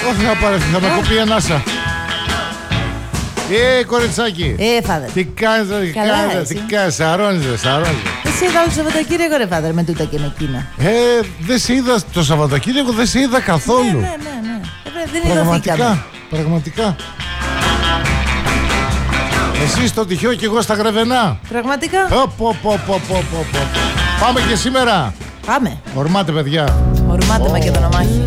Όχι να πάρε, θα με κοπεί η ανάσα. Κοριτσάκι. Φάδερ. Τι κάνεις, αρώνιζες. Δεν σε είδα όλο το Σαββατοκύριακο, ρε Φάδερ, με τούτα και με εκείνα. Δεν σε είδα το Σαββατοκύριακο, δεν σε είδα καθόλου. Ναι. Δεν ειδωθήκαμε. Πραγματικά. Εσύ στο τυχαίο και εγώ στα Γρεβενά. Πραγματικά. Πάμε και σήμερα. Πάμε. Ορμάτε, παιδιά. Ορμάτε Μακεδονομάχη.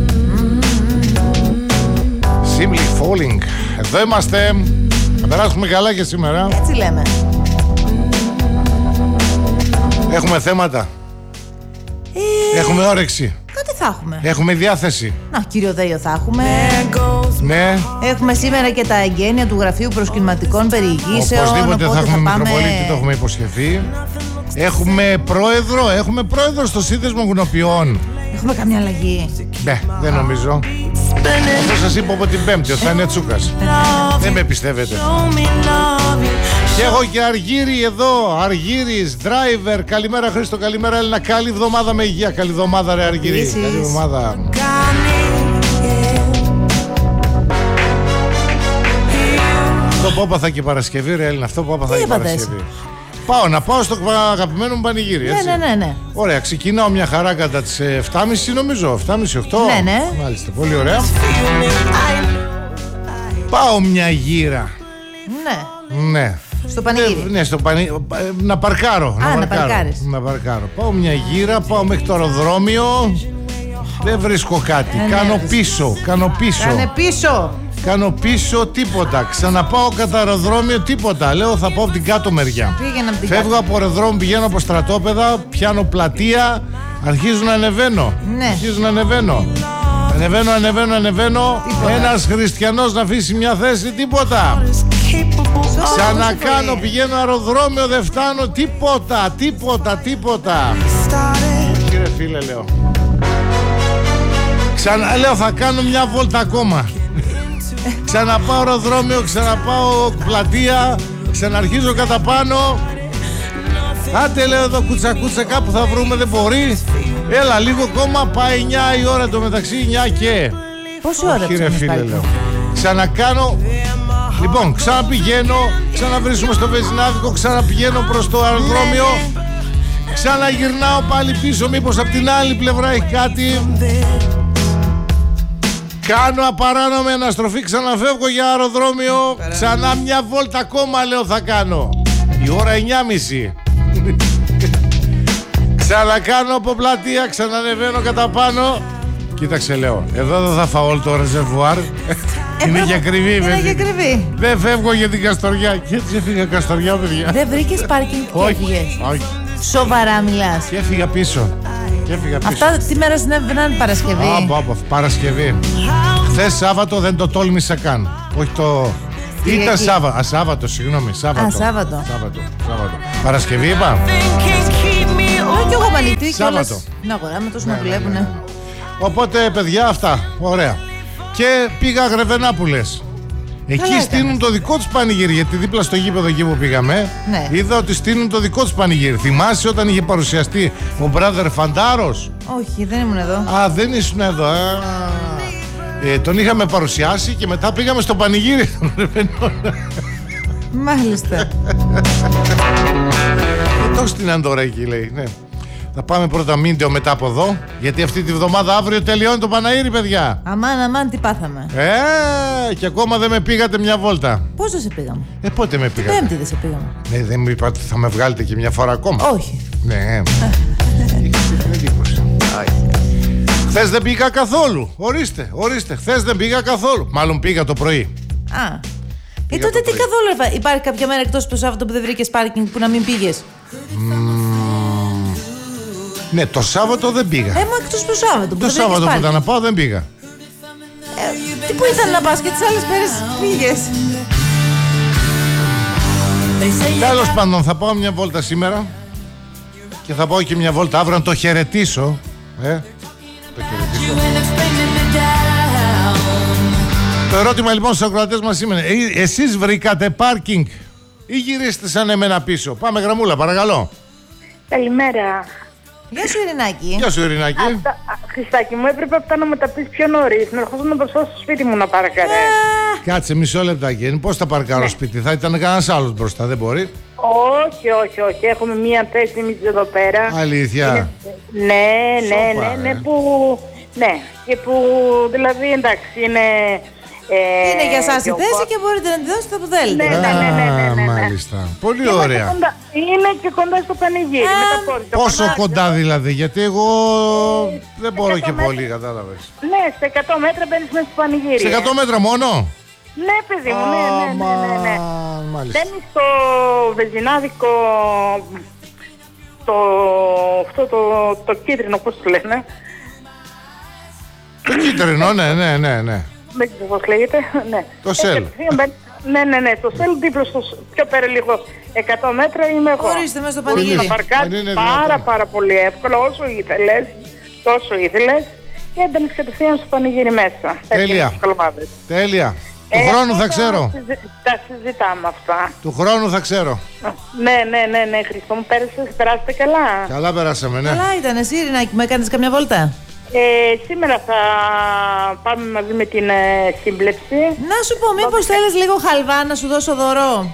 Simply Falling. Εδώ είμαστε. Θα περάσουμε καλά και σήμερα. Έτσι λέμε. Έχουμε θέματα. Έχουμε όρεξη. Κάτι θα έχουμε. Έχουμε διάθεση. Να, κύριο Δέιο θα έχουμε. Ναι. Έχουμε σήμερα και τα εγγένεια του Γραφείου Προσκυνηματικών Περιηγήσεων. Οπωσδήποτε θα έχουμε Μητροπολίτη, το έχουμε υποσχεθεί. Έχουμε πρόεδρο στο Σύνδεσμο Γουνοποιών. Έχουμε καμιά αλλαγή? Ναι, δεν νομίζω. Όπως σας είπα από την Πέμπτη, θα είναι Τσούκας. Δεν με πιστεύετε. Και έχω και Αργύρι εδώ, Αργύρης, driver. Καλημέρα Χρήστο, καλημέρα Έλληνα. Καλή εβδομάδα με υγεία, καλή εβδομάδα ρε Αργύρι. Καλή εβδομάδα. Αυτό που έπαθα και Παρασκευή ρε Έλληνα, αυτό που έπαθα και Παρασκευή. Να πάω στο αγαπημένο μου πανηγύρι, έτσι. Ναι. Ωραία, ξεκινάω μια χαρά κατά τις 7.30 νομίζω, 7.30-8. Ναι. Μάλιστα, πολύ ωραία. Πάω μια γύρα. Ναι. Στο πανηγύρι. Ναι, στο πανηγύρι. Να παρκάρω. Να παρκάρω. Πάω μια γύρα, πάω μέχρι το αεροδρόμιο. Δεν βρίσκω κάτι. Κάνω πίσω. Κάνω πίσω τίποτα. Ξαναπάω κατά αεροδρόμιο τίποτα. Λέω θα πάω από την κάτω μεριά. Φεύγω από αεροδρόμιο, πηγαίνω από στρατόπεδα, πιάνω πλατεία, αρχίζω να ανεβαίνω. Ανεβαίνω. Ένας χριστιανός να αφήσει μια θέση, τίποτα. Ξανακάνω, πηγαίνω αεροδρόμιο, δεν φτάνω, τίποτα. Κύριε φίλε, λέω. Λέω θα κάνω μια βόλτα ακόμα. Ξαναπάω αεροδρόμιο, ξαναπάω πλατεία, ξαναρχίζω κατά πάνω. Άντε λέω εδώ κούτσα κάπου θα βρούμε, δεν μπορεί. Έλα λίγο ακόμα, πάει 9 η ώρα το μεταξύ, 9 και. Πόση ώρα κύριε φίλε, λέω. Ξανακάνω. Λοιπόν, ξαναπηγαίνω, ξαναβρίσκουμε στο βενζινάδικο, ξαναπηγαίνω προς το αεροδρόμιο. Ξαναγυρνάω πάλι πίσω, μήπως από την άλλη πλευρά έχει κάτι. Κάνω απαράνομη αναστροφή, ξαναφεύγω για αεροδρόμιο. Ξανά μια βόλτα ακόμα λέω θα κάνω. Η ώρα 9.30. Ξανακάνω από πλατεία, ξανανεβαίνω κατά πάνω. Κοίταξε λέω, εδώ δεν θα φάω όλο το ρεζερβουάρ. Είναι για κρυβή. Δεν φεύγω για την Καστοριά. Και έτσι έφυγα Καστοριά, παιδιά. Δεν βρήκες πάρκινγκ και έφυγες? Όχι. Σοβαρά μιλάς? Και έφυγα πίσω. Αυτά τι μέρα συνέβαιναν? Παρασκευή? Παρασκευή. Χθες Σάββατο δεν το τόλμησα καν. Όχι το... Ήταν Σάββατο, συγγνώμη. Σάββατο. Παρασκευή είπα. Όχι, εγώ μαλλιτή. Σάββατο. Να αγοράμε τόσο να δουλεύουνε. Οπότε παιδιά αυτά, ωραία. Και πήγα Γρεβενά που λες. Εκεί στείνουν το δικό τους πανηγύρι, γιατί δίπλα στο γήπεδο εκεί που πήγαμε, είδα ότι στείνουν το δικό τους πανηγύρι. Θυμάσαι όταν είχε παρουσιαστεί ο brother Φαντάρος? Όχι, δεν ήμουν εδώ. Δεν ήσουν εδώ. Τον είχαμε παρουσιάσει και μετά πήγαμε στο πανηγύρι των Γρεβενών. Μάλιστα. Τόσο στην Αντόρα εκεί λέει, ναι. Θα πάμε πρώτα Μίντεο μετά από εδώ, γιατί αυτή τη βδομάδα αύριο τελειώνει το Παναήρι, παιδιά. Αμάν, τι πάθαμε. Και ακόμα δεν με πήγατε μια βόλτα. Πώς δεν σε πήγαμε? Πότε με πήγατε? Πέμπτη δεν σε πήγαμε. Ναι, δεν μου είπατε θα με βγάλετε και μια φορά ακόμα? Όχι. Ναι. Είχατε την εντύπωση. Χθες δεν πήγα καθόλου. Ορίστε. Χθες δεν πήγα καθόλου. Μάλλον πήγα το πρωί. Τότε τι καθόλου? Υπάρχει κάποια μέρα εκτός από το Σάββατο που δεν βρήκες πάρκινγκ που να μην πήγες? Ναι, το Σάββατο δεν πήγα. Εκτός το Σάββατο που το Σάββατο που ήταν να πάω δεν πήγα. Τι που ήταν να πας και τις άλλες μέρες πήγες? Τέλος πάντων, θα πάω μια βόλτα σήμερα και θα πάω και μια βόλτα αύριο να το χαιρετήσω. Το ερώτημα λοιπόν στους ακροατές μας σήμερα, εσείς βρήκατε πάρκινγκ ή γυρίστε σαν εμένα πίσω? Πάμε γραμμούλα, παρακαλώ. Καλημέρα. Γεια σου, Ειρηνάκη. Γεια σου, Ειρηνάκη. Χριστάκη μου, έπρεπε αυτά να με τα πεις πιο νωρίς. Να ερχόσουν μπροστά στο σπίτι μου να παρκάρω. Κάτσε μισό λεπτάκι. Πώς θα παρκάρω σπίτι, θα ήταν κανένας άλλος μπροστά, δεν μπορεί. Όχι. Έχουμε μία θέση εμείς εδώ πέρα. Αλήθεια. Ναι, και που δηλαδή εντάξει είναι. Είναι για εσάς η θέση και μπορείτε να τη δώσετε που θέλετε. Ναι. Μάλιστα. Πολύ ωραία. Είναι και κοντά στο πανηγύρι. Πόσο κοντά δηλαδή, γιατί εγώ δεν μπορώ και πολύ, κατάλαβες. Ναι, σε 100 μέτρα μπαίνεις μέσα στο πανηγύρι. Σε 100 μέτρα μόνο? Ναι, παιδί μου, ναι. Μάλιστα. Μπαίνεις στο βεζινάδικο, το κίτρινο, πώς το λένε. Το κίτρινο, ναι. Δεν ξέρω πώς λέγεται, ναι. Το σέλ. Ναι, το σέλ δίπλα στο πιο πέρα λίγο 100 μέτρα είμαι εγώ. Ορίστε μέσα στο πανηγύρι. Να παρκάρεις πάρα πολύ εύκολα, όσο ήθελες, τόσο ήθελες και έμπαινες κατευθείαν στο πανηγύρι μέσα. Τέλεια. Του χρόνου θα ξέρω. Τα συζητάμε αυτά. Του χρόνου θα ξέρω. Ναι, Χριστό μου, περάσετε καλά. Καλά περάσαμε, ναι. Καλά ήταν, εσύ, Ειρηνάκη, μου έκανες καμιά βόλτα? Σήμερα θα πάμε μαζί με την σύμπλεψη. Να σου πω, μήπως θέλεις λίγο χαλβά να σου δώσω δώρο?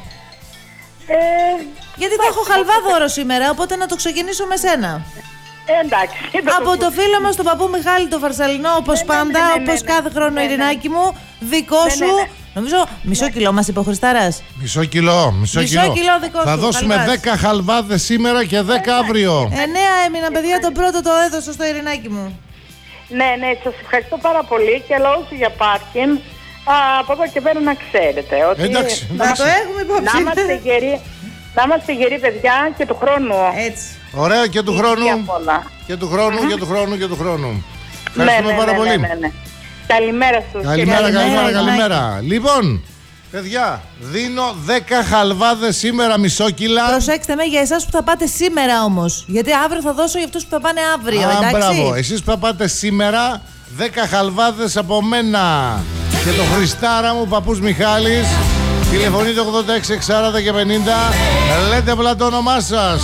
Γιατί θα έχω χαλβά δώρο σήμερα, οπότε να το ξεκινήσω με σένα. Εντάξει. Από το φίλο μας τον παππού Μιχάλη το Φαρσαλινό, όπως πάντα, όπως κάθε χρόνο, Ειρηνάκη μου, δικό σου. Νομίζω μισό κιλό μας είπε ο Χριστάρας. Μισό κιλό δικό σου. Θα δώσουμε χαλβάς. 10 χαλβάδες σήμερα και 10 αύριο. 9 έμεινα, παιδιά, το πρώτο το έδωσα στο Ειρηνάκη μου. Ναι, σας ευχαριστώ πάρα πολύ και αλλά όσο για πάρκινγκ, από εδώ και πέρα να ξέρετε ότι Εντάξει. Να το έχουμε υπόψη. να είμαστε γεροί παιδιά και του χρόνου. Έτσι. Ωραία, και του χρόνου. Και του χρόνου. Ευχαριστούμε πάρα πολύ. Ναι. Καλημέρα σας. Καλημέρα. Λοιπόν, παιδιά, δίνω 10 χαλβάδες σήμερα, μισό κιλά. Προσέξτε με για εσάς που θα πάτε σήμερα όμως. Γιατί αύριο θα δώσω για αυτούς που θα πάνε αύριο. Εντάξει. Μπράβο. Εσείς που θα πάτε σήμερα, 10 χαλβάδες από μένα. Και το Χριστάρα μου, παππούς Μιχάλης. Τηλεφωνείτε 86 40 και 50. Λέτε απλά το όνομά σας.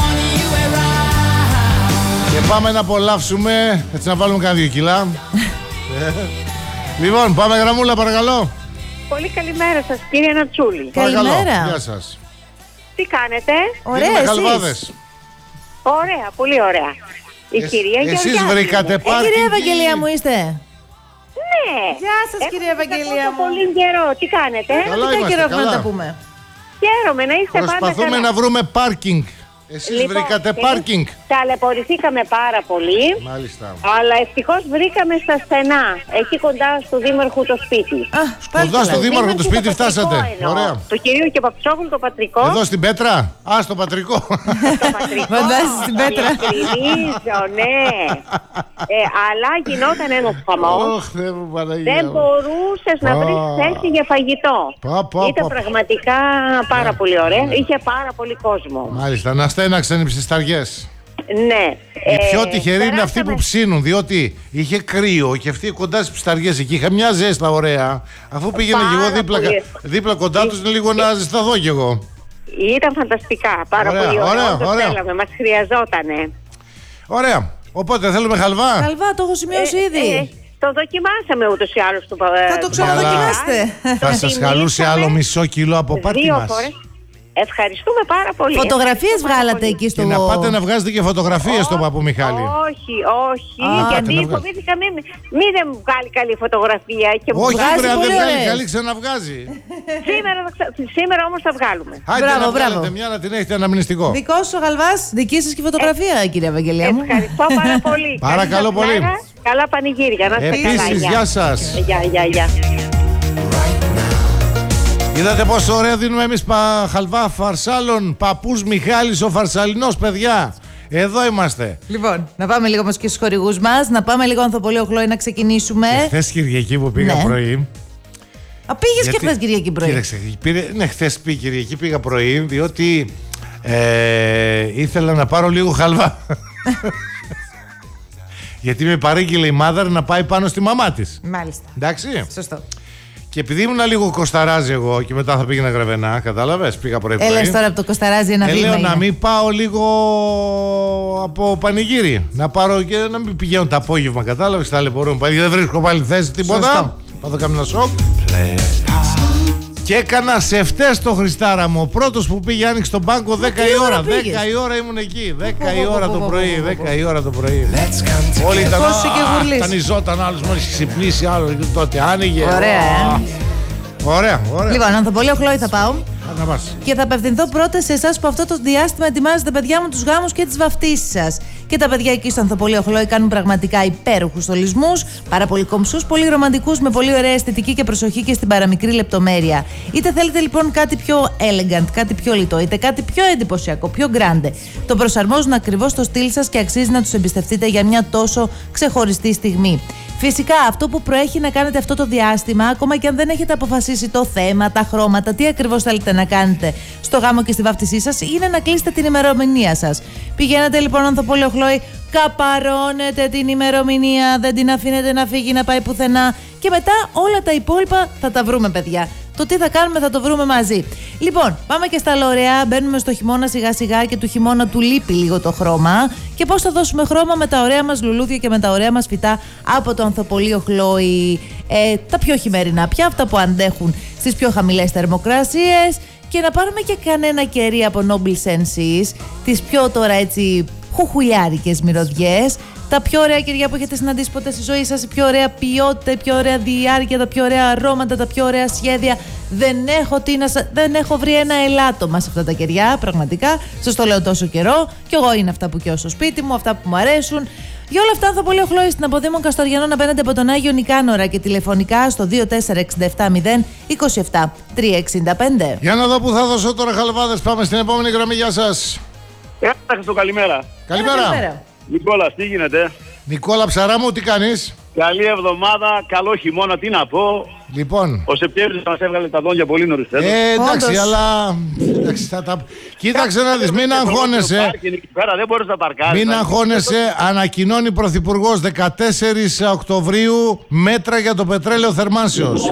Και πάμε να απολαύσουμε. Έτσι να βάλουμε κάνα 2 κιλά. Λοιπόν, πάμε γραμμούλα, παρακαλώ. Πολύ καλημέρα σας, κύριε Νατσούλη. Καλημέρα. Γεια σας. Τι κάνετε? Ωραία, χαλβάδες. Ωραία, πολύ ωραία. Η κυρία Γεωργιάδη. Εσείς βρήκατε πάρκινγκ? Κυρία Ευαγγελία μου είστε? Ναι. Γεια σας, κυρία Ευαγγελία μου. Πολύ καιρό. Τι κάνετε? Καλά Τι είμαστε, καιρό έχουμε καλά. να τα πούμε. Χαίρομαι να είστε πάντα Προσπαθούμε καλά. να βρούμε πάρκινγκ. Εσείς βρήκατε πάρκινγκ? Ταλαιπωρηθήκαμε πάρα πολύ. Μάλιστα. Αλλά ευτυχώς βρήκαμε στα στενά. Εκεί κοντά στο δήμαρχο το σπίτι. Κοντά στο δήμαρχο το σπίτι φτάσατε. Ωραία. Το κυρίου και Παπτσόγλου το πατρικό. Εδώ στην Πέτρα. Στο πατρικό. Το πατρικό. Φαντάζεσαι στην Πέτρα. Ειλικρινίζω, ναι. Αλλά γινόταν ένας χαμός. Δεν μπορούσες να βρεις θέση για φαγητό. Ήταν πραγματικά πάρα πολύ ωραία. Είχε πάρα πολύ κόσμο. Μάλιστα, να στέναξαν οι ψισταριές. Ναι. Οι πιο τυχεροί είναι αυτοί που ψήνουν, διότι είχε κρύο και αυτοί κοντά στις ψισταριές εκεί. Είχα μια ζέστα ωραία. Αφού πήγαινα και εγώ δίπλα κοντά τους, λίγο να ζεσταθώ κι εγώ. Ήταν φανταστικά, πάρα πολύ ωραία. Θέλαμε, μας χρειαζότανε. Ωραία. Οπότε θέλουμε χαλβά. Χαλβά, το έχω σημειώσει ήδη. Το δοκιμάσαμε ούτως ή άλλως. Θα το ξαναδοκιμάσετε. Θα σας χαλούσε άλλο μισό κιλό από πάτη μας. 2 φορές. Ευχαριστούμε πάρα πολύ. Φωτογραφίες βγάλατε εκεί στο... Και να πάτε να βγάζετε και φωτογραφίες στον παππού Μιχάλη. Όχι. Γιατί φοβήθηκα μην δεν μου βγάλει καλή φωτογραφία. Και όχι, βγάζει αν δεν πολύ βγάλει ωραίες. καλή, ξαναβγάζει. Σήμερα όμως θα βγάλουμε. Άντε Μπράβο, να μπράβο. βγάλετε μια να την έχετε αναμνηστικό. Δικό σου ο Χαλβάς, δική σας και φωτογραφία, κυρία Ευαγγελία μου. Ευχαριστώ πάρα πολύ. Παρακαλώ πολύ. Καλά πανηγύρια. Να είστε καλά. Επίσης, γεια σας. Γεια. Είδατε πόσο ωραία δίνουμε εμείς χαλβά φαρσάλων, παππούς Μιχάλης ο Φαρσαλινός, παιδιά. Εδώ είμαστε. Λοιπόν, να πάμε λίγο όμως και στους χορηγούς μας, να πάμε λίγο Ανθοπολείο Χλόη να ξεκινήσουμε. Χθες Κυριακή που πήγα πρωί. Πήγες και χθες Κυριακή πρωί. Κοίταξε, ναι, χθες Κυριακή πήγα πρωί, διότι ήθελα να πάρω λίγο χαλβά. Γιατί με παρήγγειλε η μάδαρ να πάει πάνω στη μαμά της. Μάλιστα. Εντάξει. Σωστό. Και επειδή ήμουν λίγο Κοσταράζι εγώ και μετά θα πήγαινα Γρεβενά, κατάλαβες, πήγα πρωί-πρωί. Έλες τώρα από το Κοσταράζι ένα βήμα. Λέω να μην πάω λίγο από πανηγύρι. Να πάρω και να μην πηγαίνω το απόγευμα, κατάλαβες, ταλαιπωρούμε. Δεν βρίσκω πάλι θέση τίποτα. Πάω κάμινα σοκ. Και έκανα σεφτές το Χριστάρα μου. Ο πρώτος που πήγε άνοιξε τον πάγκο 10 η ώρα. 10 η ώρα ήμουν εκεί. 10 η ώρα το πρωί. 10 η ώρα το πρωί. Όλοι ήταν. Τανιζόταν άλλος μόλις ξυπνήσει, άλλο τότε άνοιγε. Ωραία. Ωραία. Λοιπόν, Ανθοπολείο Χλόη θα πάω. Και θα απευθυνθώ πρώτα σε εσάς που αυτό το διάστημα ετοιμάζετε, παιδιά μου, τους γάμους και τις βαφτίσεις σας. Και τα παιδιά εκεί στο Ανθοπολείο Χλόη κάνουν πραγματικά υπέροχους στολισμούς, πάρα πολύ κομψούς, πολύ ρομαντικούς, με πολύ ωραία αισθητική και προσοχή και στην παραμικρή λεπτομέρεια. Είτε θέλετε λοιπόν κάτι πιο elegant, κάτι πιο λιτό, είτε κάτι πιο εντυπωσιακό, πιο grande. Το προσαρμόζουν ακριβώς στο στυλ σας και αξίζει να τους εμπιστευτείτε για μια τόσο ξεχωριστή στιγμή. Φυσικά, αυτό που προέχει να κάνετε αυτό το διάστημα, ακόμα και αν δεν έχετε αποφασίσει το θέμα, τα χρώματα, τι ακριβώς θέλετε να κάνετε στο γάμο και στη βάφτισή σας, είναι να κλείσετε την ημερομηνία σας. Πηγαίνετε λοιπόν Ανθοπολείο Χλόη, καπαρώνετε την ημερομηνία, δεν την αφήνετε να φύγει να πάει πουθενά και μετά όλα τα υπόλοιπα θα τα βρούμε, παιδιά. Το τι θα κάνουμε θα το βρούμε μαζί. Λοιπόν, πάμε και στα λωρεά. Μπαίνουμε στο χειμώνα σιγά σιγά και του χειμώνα του λείπει λίγο το χρώμα. Και πώς θα δώσουμε χρώμα? Με τα ωραία μας λουλούδια και με τα ωραία μας φυτά από το Ανθοπολείο Χλόη. Τα πιο χειμερινά πια, αυτά που αντέχουν στις πιο χαμηλές θερμοκρασίες. Και να πάρουμε και κανένα κερί από Noble Senses, τις πιο τώρα έτσι χουχουλιάρικες μυρωδιές. Τα πιο ωραία κεριά που έχετε συναντήσει ποτέ στη ζωή σας, η πιο ωραία ποιότητα, η πιο ωραία διάρκεια, τα πιο ωραία αρώματα, τα πιο ωραία σχέδια. Δεν έχω βρει ένα ελάττωμα σε αυτά τα κεριά, πραγματικά. Σας το λέω τόσο καιρό. Κι εγώ είναι αυτά που καίω στο σπίτι μου, αυτά που μου αρέσουν. Για όλα αυτά, Ανθοπολείο Χλόη στην Αποδήμων Καστοριανών απέναντι από τον Άγιο Νικάνορα και τηλεφωνικά στο 24670 27 365. Για να δω που θα δώσω τώρα, χαλβάδες. Πάμε στην επόμενη γραμμή. Γεια σας. Καλημέρα. Καλημέρα. Νικόλα, τι γίνεται? Νικόλα ψαρά μου, τι κάνεις? Καλή εβδομάδα, καλό χειμώνα, τι να πω. Λοιπόν. Ο Σεπτέμβρης μας έβγαλε τα δόντια πολύ νωρίς. Εντάξει, αλλά. Κοίταξε να δεις, μην αγχώνεσαι. Δεν μπορείς να παρκάρεις. Μην αγχώνεσαι, ανακοινώνει Πρωθυπουργός 14 Οκτωβρίου μέτρα για το πετρέλαιο θερμάνσεως.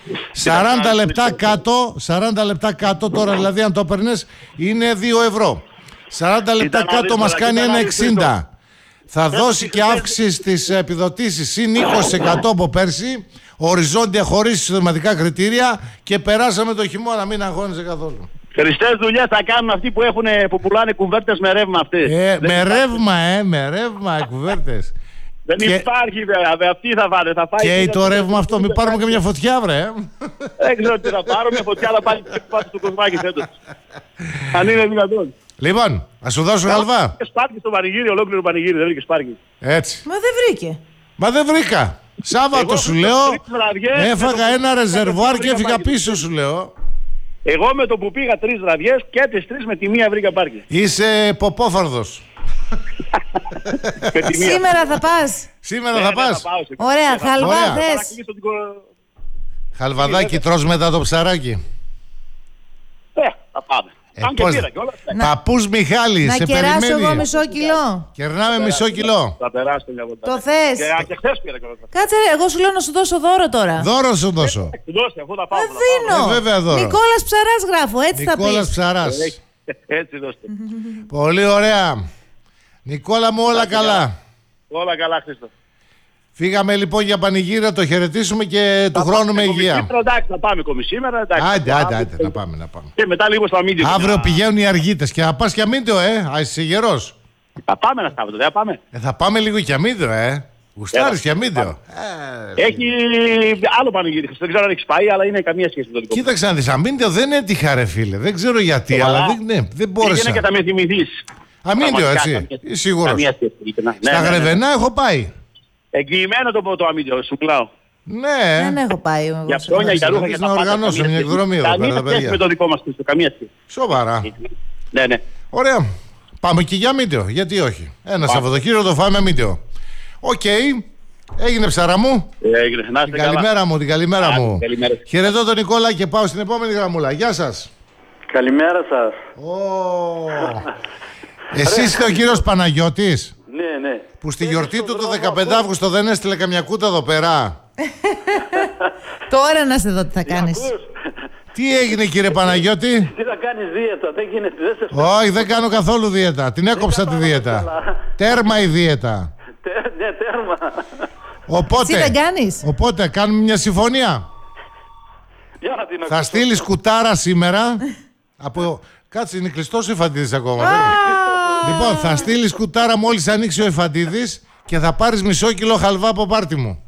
40 λεπτά κάτω τώρα, δηλαδή αν το παίρνες είναι 2 ευρώ. 40 λεπτά κάτω μας κάνει 1,60. Θα δώσει και αύξηση στις επιδοτήσεις συν 20% από πέρσι, οριζόντια χωρίς συστηματικά κριτήρια και περάσαμε το χειμώνα, μην αγχώνεσαι καθόλου. Χριστές δουλειές θα κάνουν αυτοί που πουλάνε κουβέρτες με ρεύμα αυτοί. Με ρεύμα κουβέρτες. Δεν υπάρχει βέβαια, αυτοί θα βάλε, θα πάει. Και το ρεύμα αυτό, μην πάρουμε και μια φωτιά, βρε. Δεν ξέρω τι θα πάρω, μια φωτιά θα πάει στο κοσμάκι φέτος. Αν είναι δυνατόν. Λοιπόν, ας σου δώσω χαλβά. Σπάρκι στο πανηγύρι, ολόκληρο πανηγύρι, δεν βρήκε σπάρκι. Έτσι. Μα δεν βρήκα. Σάββατο σου λέω, έφαγα ένα ρεζερβουάρ και έφυγα πίσω σου λέω. Εγώ με το που πήγα 3 βραδιές και τις 3 με τη μία βρήκα πάρκι. Είσαι ποπόφαρδος. Σήμερα θα πας. Σήμερα θα πας. Ωραία, χαλβά θες. Χαλβαδάκι τρως μετά το ψαράκι. Θα πάμε. Παππούς Μιχάλη, να σε κεράσω περιμένει. Εγώ μισό κιλό. Κερνάμε μισό κιλό. Θα περάσετε μια βολτά. Το θες? Και χθες πήρα. Κάτσε ρε, εγώ σου λέω να σου δώσω δώρο τώρα. Δώρο σου δώσω. Δώστε, αφού θα πάω. Δίνω. Βέβαια δώρο. Νικόλας Ψαράς γράφω, έτσι θα πεις. Νικόλας Ψαράς. Έτσι δώστε. Πολύ ωραία. Νικόλα μου, όλα καλά. Όλα καλά, Χρήστο. Φύγαμε λοιπόν για πανηγύρα, το χαιρετήσουμε και του χρόνου με υγεία. Εντάξει, θα πάμε σήμερα. Άντε, να πάμε. Και μετά λίγο στο αμύντιο. Αύριο πηγαίνουν οι αργίτες και θα πας και αμύντιο, είσαι γερός. Θα πάμε ένα Σάββατο, δεν θα πάμε. Θα πάμε λίγο και αμύντιο, Γουστάρεις και αμύντιο. Έχει άλλο πανηγύρι, δεν ξέρω αν έχεις πάει, αλλά είναι καμία σχέση με το δικό. Κοίταξε να δεις, αμύντιο δεν έτυχα ρε φίλε, δεν ξέρω γιατί, αλλά δεν μπόρεσα. Είναι και τα με θυμηθείς. Αμύντιο, έτσι, σίγουρος. Στα Γρεβενά έχω πάει. Εγγυημένο το αμύντιο, σου κλάω. Ναι. Δεν έχω πάει. Για χρόνια, για ρούχα, για τα πάντα. Να οργανώσω μια εκδρομή εδώ πέρα τα παιδιά. Με το δικό μας Χρήστο, καμία σχέση. Σοβαρά. Ναι. Ωραία. Πάμε και για αμύντιο, γιατί όχι. Ένα Σαββατοκύριακο το φάμε αμύντιο. Οκ. Έγινε ψαρά μου. Έγινε. Την καλημέρα μου. Χαιρετώ τον Νικόλα και πάω στην επόμενη γραμμούλα. Γεια σας. Καλημέρα σας. Εσείς είστε ο κύριος Παναγιώτης? Ναι. Που στη γιορτή του το 15 Αύγουστο δεν έστειλε καμιά κούτα εδώ πέρα. Τώρα να σε δω τι θα κάνεις. Τι έγινε κύριε Παναγιώτη? Τι θα κάνεις δίαιτα? Δεν γίνεται. Όχι, δεν κάνω καθόλου δίαιτα. Την έκοψα τη δίαιτα. Τέρμα η δίαιτα. Ναι, τέρμα. Οπότε, εσύ δεν κάνεις? Οπότε κάνουμε μια συμφωνία. Θα στείλεις κουτάρα σήμερα. Κάτσε, είναι κλειστός ο Εφαντίδης ακόμα. Λοιπόν, θα στείλεις κουτάρα μόλις ανοίξει ο Εφαντίδης και θα πάρεις μισό κιλό χαλβά από πάρτι μου.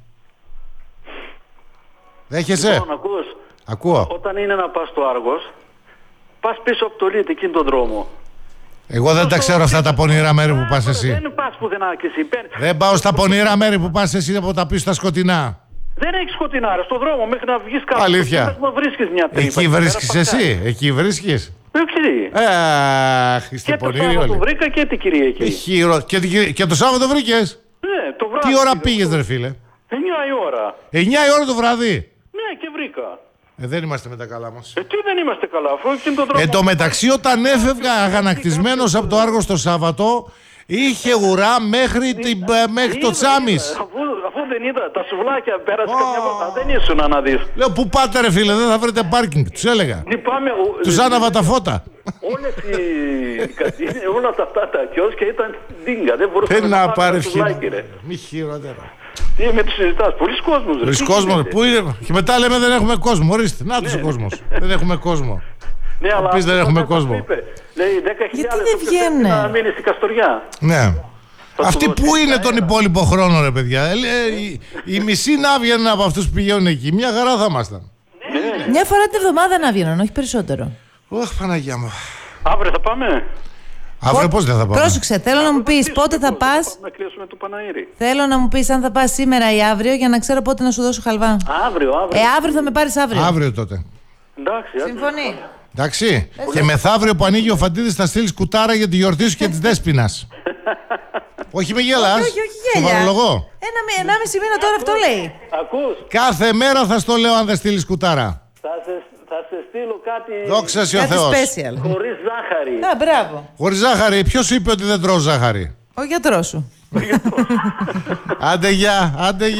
Δέχεσαι? Λοιπόν, ακούω. Όταν είναι να πας στο Άργος, πας πίσω από το Λίτ, εκείνη τον δρόμο. Εγώ δεν τα ξέρω αυτά τα πονηρά μέρη που πας εσύ. Δεν πας πουθενά κι εσύ. Δεν πάω στα πονηρά μέρη που πας εσύ από τα πίσω στα σκοτεινά. Δεν έχεις σκοτεινά, ρε, στον δρόμο μέχρι να βγεις κάπου. Αλήθεια. Βρίσκεις μια τρύπα. Εκεί βρίσκεις εσύ, εκεί βρίσκεις. Όχι. Αχ, είστε πονηροί όλοι. Και το Σάββατο βρήκα και την Κυριακή. Και το Σάββατο βρήκες? Ναι, το βράδυ. Τι ώρα πήγες ρε φίλε? 9 η ώρα. 9 η ώρα το βράδυ? Ναι, και βρήκα. Δεν είμαστε με τα καλά μας. Τι δεν είμαστε καλά, αφού εκείνη τον τρόπο. Εν τω μεταξύ, όταν έφευγα αγανακτισμένος από το Άργος το Σάββατο, είχε ουρά μέχρι το Τσάμις. Αφού δεν είδα τα σουβλάκια, πέρασε καμιά βόλτα. Δεν ήσουν να δεις. Λέω, πού πάτε ρε φίλε, δεν θα βρείτε πάρκινγκ. Τους έλεγα. Τους άναβα τα φώτα. Όλες όλα τα κιόσκια ήταν ντίγκα. Δεν μπορούσαμε να πάρουμε σουβλάκι, ρε. Μη χειρότερα. Τι με τους συζητάς, πολλοί κόσμος. Πολλοί κόσμος, πού είναι? Και μετά λέμε δεν έχουμε κόσμο. Ορίστε, να τους ο κόσμος. Δεν έχουμε κόσμο. Ναι, αλλά δεν έχουμε κόσμο. Λέει 10.000 γιατί δεν βγαίνουν να μείνει στην Καστοριά. Ναι. Αυτοί πού είναι τον υπόλοιπο χρόνο ρε παιδιά? Οι μισοί να βγαίνουν από αυτούς που πηγαίνουν εκεί. Μια χαρά θα ήμασταν. Μια φορά την εβδομάδα να βγαίνουν, όχι περισσότερο. Ωχ, Παναγιά μου. Αύριο θα πάμε. Αύριο πώς δεν θα πάμε? Πρόσεξε, θέλω να μου πεις πότε θα πας. Να κλείσουμε το Παναήρι. Θέλω να μου πεις αν θα πας σήμερα ή αύριο για να ξέρω πότε να σου δώσω χαλβά. Αύριο. Αύριο θα με πάρεις αύριο. Αύριο τότε. Εντάξει. Συμφωνεί. Εντάξει. Και μεθαύριο που ανοίγει ο Φαντίδης θα στείλεις κουτάρα για τη γιορτή σου και της Δέσποινας. Όχι με γελάς. Όχι γέλια. Σοβαρολογώ. 1,5 μήνα τώρα αυτό λέει. Ακούς. Κάθε μέρα θα στο λέω αν δεν στείλεις κουτάρα. Θα σε στείλω κάτι. Δόξα σοι ο Θεός. Special. Χωρίς ζάχαρη. Μπράβο. Χωρίς ζάχαρη. Ποιος σου είπε ότι δεν τρώω ζάχαρη? Ο γιατρός σου. Άντε γεια.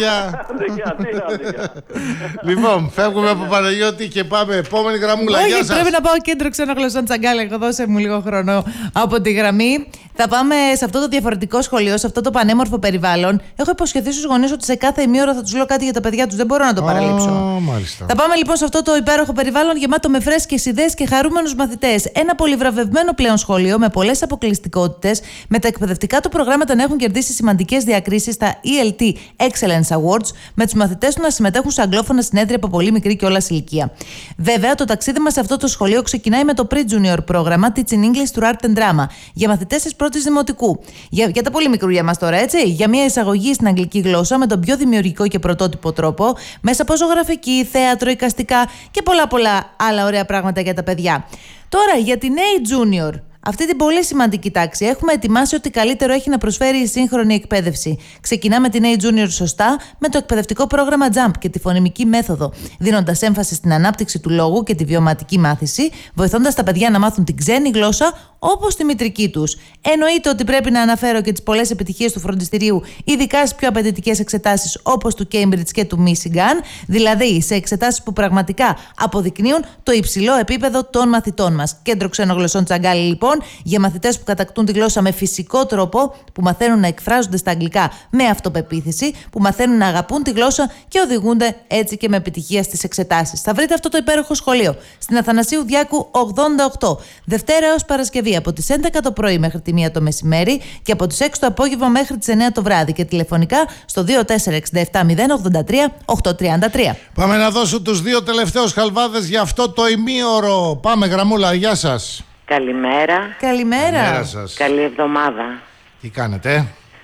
Λοιπόν, φεύγουμε από Παναγιώτη και πάμε επόμενη γραμμούλα. Όχι, πρέπει να πάω κέντρο ξένων γλωσσών Τσαγκάλα. Δώσε μου λίγο χρόνο από τη γραμμή. Θα πάμε σε αυτό το διαφορετικό σχολείο, σε αυτό το πανέμορφο περιβάλλον. Έχω υποσχεθεί στους γονείς ότι σε κάθε ημίωρο θα τους λέω κάτι για τα παιδιά τους. Δεν μπορώ να το παραλείψω. Μάλιστα. Θα πάμε λοιπόν σε αυτό το υπέροχο περιβάλλον γεμάτο με φρέσκες ιδέες και χαρούμενους μαθητές. Ένα πολυβραβευμένο πλέον σχολείο με πολλές αποκλειστικότητες, με τα εκπαιδευτικά του προγράμματα να έχουν κερδίσει σημαντικές διακρίσεις στα ELT Excellence Awards, με τους μαθητές του να συμμετέχουν σε αγγλόφωνα συνέδρια από πολύ μικρή κιόλας ηλικία. Βέβαια, το ταξίδι μας σε αυτό το σχολείο ξεκινάει με το Pre-Junior πρόγραμμα Teaching English through Art and Drama για μαθητές της πρώτης δημοτικού. Για τα πολύ μικρούλια μας τώρα, έτσι. Για μια εισαγωγή στην αγγλική γλώσσα με τον πιο δημιουργικό και πρωτότυπο τρόπο, μέσα από ζωγραφική, θέατρο, εικαστικά και πολλά άλλα ωραία πράγματα για τα παιδιά. Τώρα, για την A-Junior. Αυτή την πολύ σημαντική τάξη έχουμε ετοιμάσει ότι καλύτερο έχει να προσφέρει η σύγχρονη εκπαίδευση. Ξεκινάμε την A-Junior σωστά με το εκπαιδευτικό πρόγραμμα JUMP και τη φωνημική μέθοδο, δίνοντας έμφαση στην ανάπτυξη του λόγου και τη βιωματική μάθηση, βοηθώντας τα παιδιά να μάθουν την ξένη γλώσσα όπως τη μητρική τους. Εννοείται ότι πρέπει να αναφέρω και τις πολλές επιτυχίες του φροντιστηρίου, ειδικά στις πιο απαιτητικές εξετάσεις όπως του Cambridge και του Michigan, δηλαδή σε εξετάσεις που πραγματικά αποδεικνύουν το υψηλό επίπεδο των μαθητών μας. Κέντρο Ξένων Γλωσσών Τσαγκάλη, λοιπόν, για μαθητές που κατακτούν τη γλώσσα με φυσικό τρόπο, που μαθαίνουν να εκφράζονται στα αγγλικά με αυτοπεποίθηση, που μαθαίνουν να αγαπούν τη γλώσσα και οδηγούνται έτσι και με επιτυχία στις εξετάσεις. Θα βρείτε αυτό το υπέροχο σχολείο στην Αθανασίου Διάκου 88, Δευτέρα έως Παρασκευή από τις 11 το πρωί μέχρι τη 1 το μεσημέρι και από τις 6 το απόγευμα μέχρι τις 9 το βράδυ και τηλεφωνικά στο 2467 083 833. Πάμε να δώσω τους δύο τελευταίους χαλβάδες για αυτό το ημίωρο. Πάμε γραμμούλα, γεια σας. Καλημέρα. Καλημέρα σας. Καλή εβδομάδα. Τι κάνετε?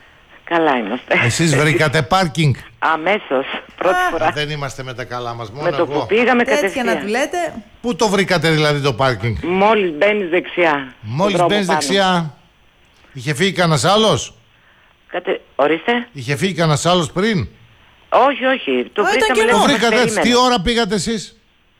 Καλά είμαστε. Εσείς βρήκατε πάρκινγκ? Αμέσως, πρώτη φορά. Δεν είμαστε με τα καλά μας, μόνο με το εγώ. που πήγαμε τέτοια κατευθείαν. να του λέτε. Πού το βρήκατε δηλαδή το πάρκινγκ? Μόλις μπαίνεις δεξιά. Μόλις μπαίνεις δεξιά. Είχε φύγει κανένας άλλος? Ορίστε. Είχε φύγει κανένας άλλος πριν? Όχι. Το βρήκαμε. Το βρήκατε έτσι. Τι ώρα πήγατε εσείς?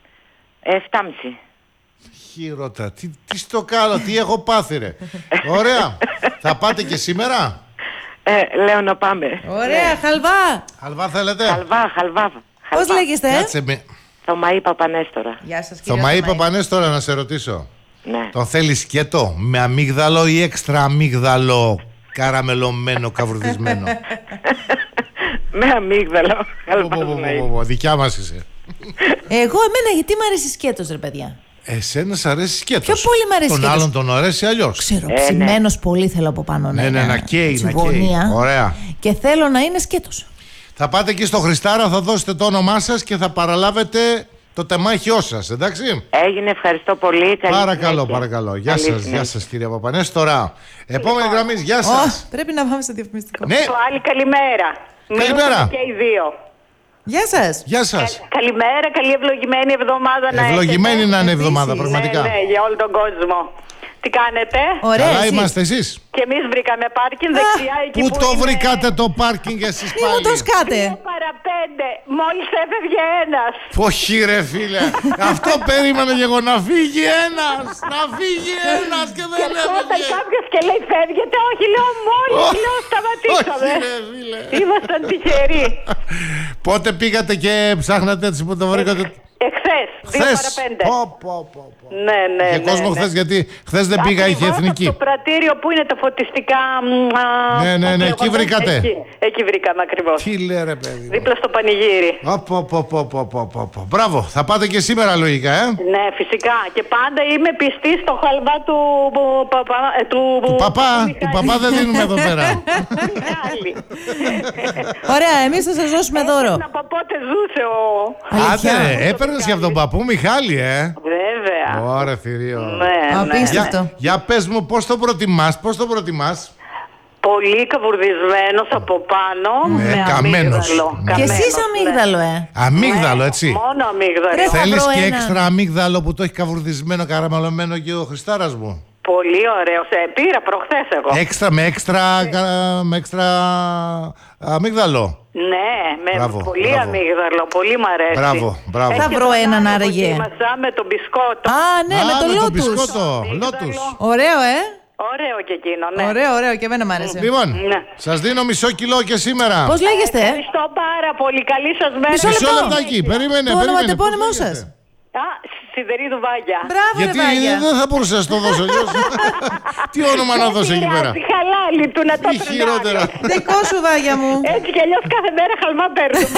7.30. Χειρότερα. Τι στο κάνω, τι έχω πάθει ρε. Ωραία. Θα πάτε και σήμερα? Λέω να πάμε. Ωραία, χαλβά. Χαλβά θέλετε? Χαλβά. Πώς λέγεστε? Θωμαή Παπανέστορα. Γεια σας, κύριε Θωμαή Παπανέστορα, να σε ρωτήσω. Ναι. Τον θέλεις σκέτο με αμύγδαλο ή έξτρα αμύγδαλο καραμελωμένο, καβουρδισμένο? Με αμύγδαλο. Δικιά μας είσαι. Εμένα γιατί μ' αρέσει σκέτος, ρε παιδιά. Εσένα σ' αρέσει σκέτος. Πιο πολύ μ' αρέσει τον σκέτος. Άλλον τον αρέσει αλλιώς. Ξέρω, ψημένος πολύ θέλω από πάνω. Ναι, να καίει. Ωραία. Και θέλω να είναι σκέτος. Θα πάτε εκεί στο Χριστάρα, θα δώσετε το όνομά σας και θα παραλάβετε το τεμάχιό σας, εντάξει? Έγινε, ευχαριστώ πολύ. Παρακαλώ. Γεια σας κυρία Παπανέστορα. Επόμενη γραμμή, γεια σας. Πρέπει να πάμε στο διαφημιστικό. Ναι. Άλλη καλημέρα. Καλημέρα. Και οι δύο. Γεια σας. Καλημέρα, καλή ευλογημένη εβδομάδα να έχετε. Ευλογημένη να είναι εβδομάδα, πραγματικά. Ναι, για όλο τον κόσμο. Τι κάνετε? Ωραία, καλά είμαστε εσείς? Και εμείς βρήκαμε πάρκινγκ δεξιά εκεί που το είναι... βρήκατε το πάρκινγκ εσείς πάλι? Μου το σκάτε. 2 παρα 5, μόλις έφευγε ένας. Όχι ρε φίλε, αυτό περίμενε και εγώ, να φύγει ένας και δεν έφευγε. Και κάποιος και λέει φεύγετε, όχι λέω μόλις, λέω σταματήσαμε. Όχι ρε φίλε. Ήμασταν τυχεροί. Πότε πήγατε και ψάχνατε έτσι που το βρήκατε? Εχθές, 2 παρα 5. Ναι. Είχε κόσμο χθες, γιατί χθες δεν πήγα, είχε εθνική. Στο πρατήριο που είναι τα φωτιστικά. Ναι, εκεί βρήκατε. Εκεί βρήκαμε ακριβώς. Τι λέει ρε παιδί? Δίπλα στο πανηγύρι. Μπράβο, θα πάτε και σήμερα λογικά, Ναι, φυσικά. Και πάντα είμαι πιστή στο χαλβά του παπά δεν δίνουμε εδώ πέρα. Ωραία, εμείς θα σας δώσουμε δώρο. Από πότε ζούσε ο... Άντε, έπαιρνες για τον παππού Μιχάλη, Βέβαια. Ωραία, θηρίο. Ναι. Απίστευτο. Για πες μου, πώς το προτιμάς? Πολύ καβουρδισμένος από πάνω. Ναι, με καμένος. αμύγδαλο. Και εσείς αμύγδαλο, Αμύγδαλο, έτσι. Μόνο αμύγδαλο. Θέλεις και ένα. έξτρα αμύγδαλο που το έχει καβουρδισμένο, καραμελωμένο και ο Χριστάρας μου? Πολύ ωραίος. Πήρα προχθές εγώ. Με έξτρα αμύγδαλο. Ναι, με πολύ αμύγδαλο. Πολύ μ' αρέσει. Μπράβο. Θα βρω έναν άραγε. Με τον μπισκότο. Ναι, με το Λότους. Ωραίο, Ωραίο και εκείνο, ναι. Ωραίο, και εμένα μ' άρεσε. Λοιπόν, σας δίνω μισό κιλό και σήμερα. Πώς λέγεστε? Ευχαριστώ πάρα πολύ. Καλή σας μέρα. Μισό λεπτάκι, περίμενε. Το όνομα τεπώνυμό σας? Σιδερίδου Βάγια. Μπράβο, γιατί δεν θα μπορούσα να το δώσω αλλιώς? Τι όνομα να δώσω εκεί πέρα? Τη χαλάλη του να το χειρότερα. Δικό σου, Βάγια μου. Έτσι κι αλλιώς κάθε μέρα χαλμά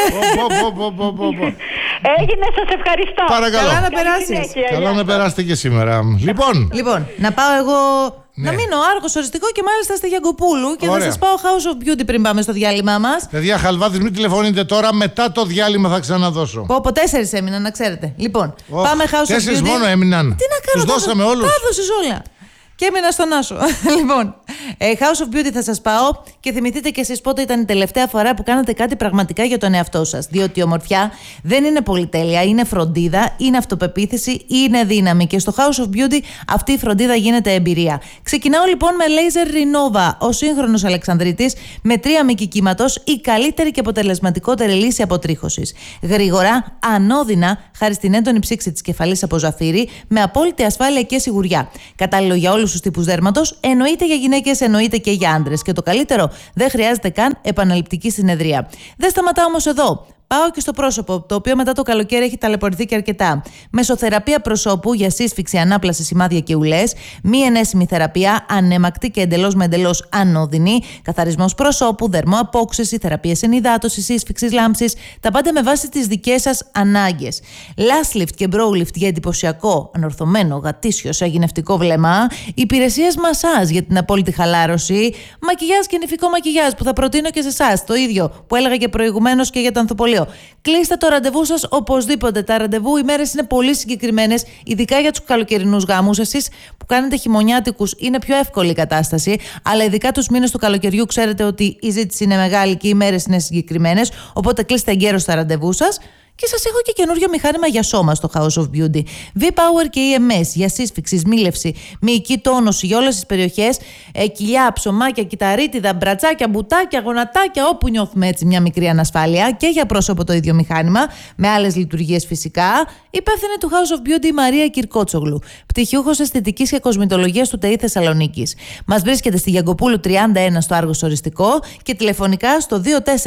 παίρνουμε. Έγινε, σας ευχαριστώ. Παρακαλώ. Καλά να περάσεις. Καλά να περάσετε και σήμερα. Λοιπόν, να πάω εγώ. Να μείνω Άργος οριστικό και μάλιστα στη Γιαγκοπούλου και θα σας πάω House of Beauty πριν πάμε στο διάλειμμα μας. Παιδιά, χαλβάδες, μην τηλεφωνείτε τώρα, μετά το διάλειμμα θα ξαναδώσω. Πω 4 έμειναν, να ξέρετε. Λοιπόν, πάμε House of Beauty. 4 μόνο έμειναν. Τι να κάνω, τους δώσαμε όλους. Τα έδωσες όλα. Και έμεινα στον Άσο. Λοιπόν, House of Beauty θα σας πάω και θυμηθείτε κι εσείς πότε ήταν η τελευταία φορά που κάνατε κάτι πραγματικά για τον εαυτό σας. Διότι η ομορφιά δεν είναι πολυτέλεια, είναι φροντίδα, είναι αυτοπεποίθηση, είναι δύναμη. Και στο House of Beauty αυτή η φροντίδα γίνεται εμπειρία. Ξεκινάω λοιπόν με Laser Renova, ο σύγχρονος Αλεξανδρίτης με 3 μήκη κύματος, η καλύτερη και αποτελεσματικότερη λύση αποτρίχωσης. Γρήγορα, ανώδυνα, χάρη στην έντονη ψήξη της κεφαλής από ζαφύρι, με απόλυτη ασφάλεια και σιγουριά. Κατάλληλο για όλους τους τύπους δέρματος, εννοείται για γυναίκες, εννοείται και για άντρες. Και το καλύτερο, δεν χρειάζεται καν επαναληπτική συνεδρία. Δεν σταματάω όμως εδώ. Πάω και στο πρόσωπο, το οποίο μετά το καλοκαίρι έχει ταλαιπωρηθεί και αρκετά. Μεσοθεραπεία προσώπου για σύσφυξη, ανάπλαση, σημάδια και ουλές. Μη ενέσιμη θεραπεία, ανέμακτη και εντελώς με εντελώς ανώδυνη. Καθαρισμός προσώπου, δερμοαπόξεση, θεραπείες ενυδάτωσης, σύσφυξης, λάμψης. Τα πάντα με βάση τις δικές σας ανάγκες. Lash lift και brow lift για εντυπωσιακό, ανορθωμένο, γατήσιο, σαγηνευτικό βλέμμα. Υπηρεσίες μασάζ για την απόλυτη χαλάρωση. Μακιγιάζ και νηφικό μακιγιάζ που θα προτείνω και σε εσάς. Το ίδιο που έλεγα και προηγουμένως και για το ανθοπολείο. Κλείστε το ραντεβού σας οπωσδήποτε. Τα ραντεβού οι μέρες είναι πολύ συγκεκριμένες, ειδικά για τους καλοκαιρινούς γάμους. Εσείς που κάνετε χειμωνιάτικους είναι πιο εύκολη η κατάσταση, αλλά ειδικά τους μήνες του καλοκαιριού ξέρετε ότι η ζήτηση είναι μεγάλη και οι μέρες είναι συγκεκριμένες. Οπότε κλείστε εγκαίρως τα ραντεβού σας Και σας έχω και καινούριο μηχάνημα για σώμα στο House of Beauty. V-Power και EMS για σύσφυξη, μίλευση, μυϊκή τόνωση για όλες τις περιοχές. Κοιλιά, ψωμάκια, κυταρίτιδα, μπρατσάκια, μπουτάκια, γονατάκια, όπου νιώθουμε έτσι μια μικρή ανασφάλεια. Και για πρόσωπο το ίδιο μηχάνημα, με άλλες λειτουργίες φυσικά. Υπεύθυνη του House of Beauty η Μαρία Κυρκότσογλου, πτυχιούχος αισθητικής και κοσμητολογίας του ΤΕΗ Θεσσαλονίκης. Μας βρίσκεται στη Γιαγκοπούλου 31 στο Άργος Οριστικό και τηλεφωνικά στο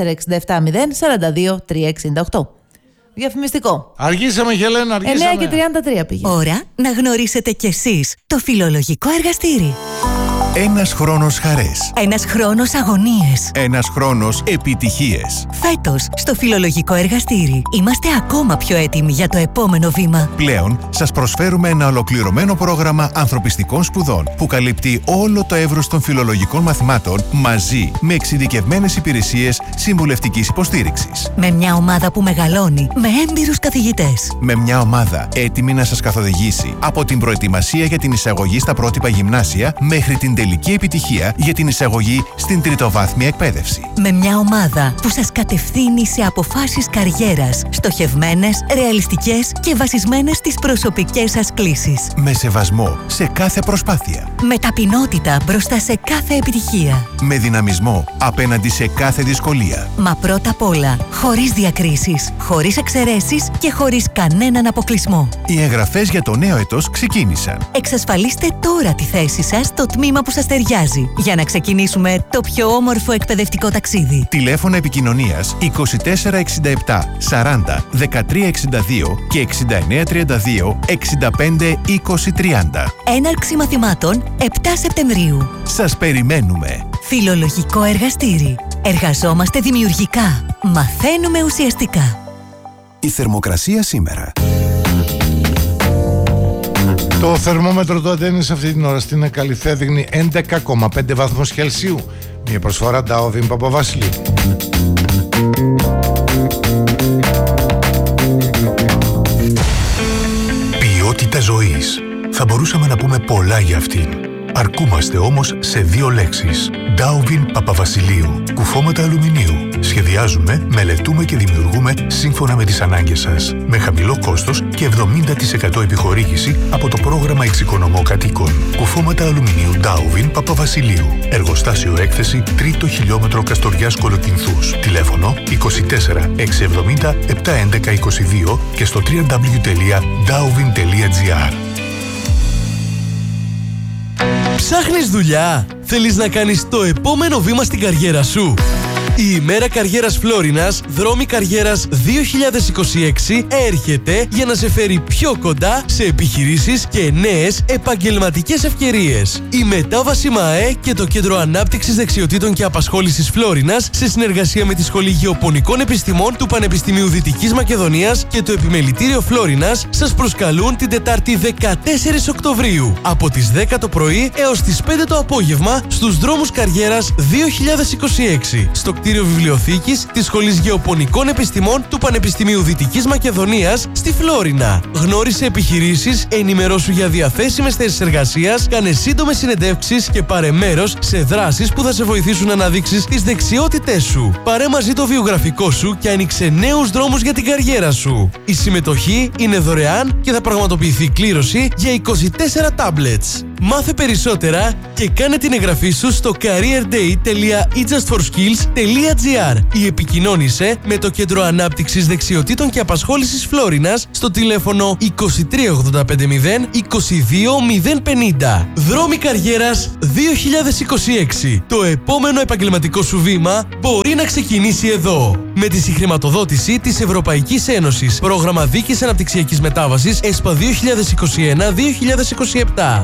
24670 42 368. Διαφημιστικό. Αργήσαμε, Χελένα, αργήσαμε. 9:33 πήγε. Ώρα να γνωρίσετε κι εσείς το φιλολογικό εργαστήρι. Ένας χρόνος χαρές. Ένας χρόνος αγωνίες. Ένας χρόνος επιτυχίες. Φέτος, στο φιλολογικό εργαστήρι, είμαστε ακόμα πιο έτοιμοι για το επόμενο βήμα. Πλέον, σας προσφέρουμε ένα ολοκληρωμένο πρόγραμμα ανθρωπιστικών σπουδών που καλύπτει όλο το εύρος των φιλολογικών μαθημάτων μαζί με εξειδικευμένες υπηρεσίες συμβουλευτικής υποστήριξης. Με μια ομάδα που μεγαλώνει, με έμπειρους καθηγητές. Με μια ομάδα έτοιμη να σας καθοδηγήσει από την προετοιμασία για την εισαγωγή στα πρότυπα γυμνάσια μέχρι την τελική επιτυχία για την εισαγωγή στην τριτοβάθμια εκπαίδευση. Με μια ομάδα που σας κατευθύνει σε αποφάσεις καριέρας, στοχευμένες, ρεαλιστικές και βασισμένες στις προσωπικές σας κλίσεις. Με σεβασμό σε κάθε προσπάθεια. Με ταπεινότητα μπροστά σε κάθε επιτυχία. Με δυναμισμό απέναντι σε κάθε δυσκολία. Μα πρώτα απ' όλα, χωρίς διακρίσεις, χωρίς εξαιρέσεις και χωρίς κανέναν αποκλεισμό. Οι εγγραφές για το νέο έτος ξεκίνησαν. Εξασφαλίστε τώρα τη θέση σας στο τμήμα που σας ταιριάζει για να ξεκινήσουμε το πιο όμορφο εκπαιδευτικό ταξίδι. Τηλέφωνα επικοινωνίας 2467 40 1362 και 6932 65 2030. Έναρξη μαθημάτων 7 Σεπτεμβρίου. Σας περιμένουμε. Φιλολογικό εργαστήρι. Εργαζόμαστε δημιουργικά. Μαθαίνουμε ουσιαστικά. Η θερμοκρασία σήμερα. Το θερμόμετρο του Αντένης αυτή την ώρα στην Καλυθέα δείχνει 11,5 βαθμούς Κελσίου. Μια προσφορά Ντάοβιν Παπαβασιλείου. Ποιότητα ζωής. Θα μπορούσαμε να πούμε πολλά για αυτήν. Αρκούμαστε όμως σε 2 λέξεις. Ντάοβιν Παπαβασιλείου. Κουφώματα αλουμινίου. Σχεδιάζουμε, μελετούμε και δημιουργούμε σύμφωνα με τις ανάγκες σας. Με χαμηλό κόστος και 70% επιχορήγηση από το πρόγραμμα Εξοικονομώ Κατοίκων. Κουφώματα αλουμινίου Ντάοβιν Παπαβασιλείου. Εργοστάσιο έκθεση 3ο χιλιόμετρο Καστοριάς Κολοκυνθούς. Τηλέφωνο 24 670 711 22 και στο www.daovin.gr. Ψάχνεις δουλειά? Θέλεις να κάνεις το επόμενο βήμα στην καριέρα σου? Η ημέρα καριέρας Φλόρινας, δρόμοι καριέρας 2026 έρχεται για να σε φέρει πιο κοντά σε επιχειρήσεις και νέες επαγγελματικές ευκαιρίες. Η μετάβαση ΜΑΕ και το Κέντρο Ανάπτυξης Δεξιοτήτων και Απασχόλησης Φλόρινας, σε συνεργασία με τη Σχολή Γεωπονικών Επιστημών του Πανεπιστημίου Δυτικής Μακεδονίας και το Επιμελητήριο Φλόρινας, σας προσκαλούν την Τετάρτη 14 Οκτωβρίου από τις 10 το πρωί έως τις 5 το απόγευμα στους δρόμους καριέρας 2026 στο κτίριο βιβλιοθήκης της Σχολής Γεωπονικών Επιστημών του Πανεπιστημίου Δυτικής Μακεδονίας στη Φλόρινα. Γνώρισε επιχειρήσεις, ενημερώσου για διαθέσιμες θέσεις εργασίας, κάνε σύντομες συνεντεύξεις και πάρε μέρος σε δράσεις που θα σε βοηθήσουν να αναδείξεις τις δεξιότητές σου. Πάρε μαζί το βιογραφικό σου και άνοιξε νέους δρόμους για την καριέρα σου. Η συμμετοχή είναι δωρεάν και θα πραγματοποιηθεί κλήρωση για 24 tablets. Μάθε περισσότερα και κάνε την εγγραφή σου στο careerday.ejustforskills.gr ή επικοινώνησε με το Κέντρο Ανάπτυξης Δεξιοτήτων και Απασχόλησης Φλόρινας στο τηλέφωνο 2385 022 050. Δρόμοι καριέρας 2026. Το επόμενο επαγγελματικό σου βήμα μπορεί να ξεκινήσει εδώ. Με τη συγχρηματοδότηση της Ευρωπαϊκής Ένωσης. Πρόγραμμα Δίκης Αναπτυξιακής Μετάβασης ΕΣΠΑ 2021-2027.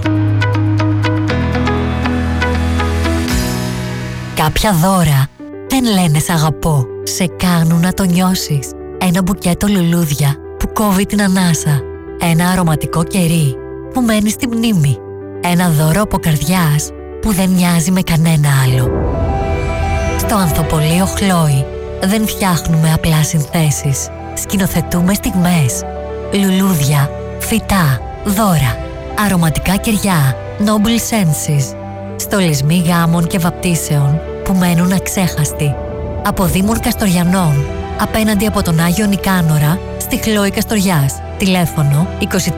Κάποια δώρα δεν λένε σ' αγαπώ. Σε κάνουν να το νιώσεις. Ένα μπουκέτο λουλούδια που κόβει την ανάσα. Ένα αρωματικό κερί που μένει στη μνήμη. Ένα δώρο από καρδιάς που δεν μοιάζει με κανένα άλλο. Στο Ανθοπολείο Χλόη δεν φτιάχνουμε απλά συνθέσεις. Σκηνοθετούμε στιγμές. Λουλούδια, φυτά, δώρα, αρωματικά κεριά, noble senses. Στολισμοί γάμων και βαπτίσεων που μένουν αξέχαστοι. Από Δήμων Καστοριανών απέναντι από τον Άγιο Νικάνορα, στη Χλόη Καστοριάς. Τηλέφωνο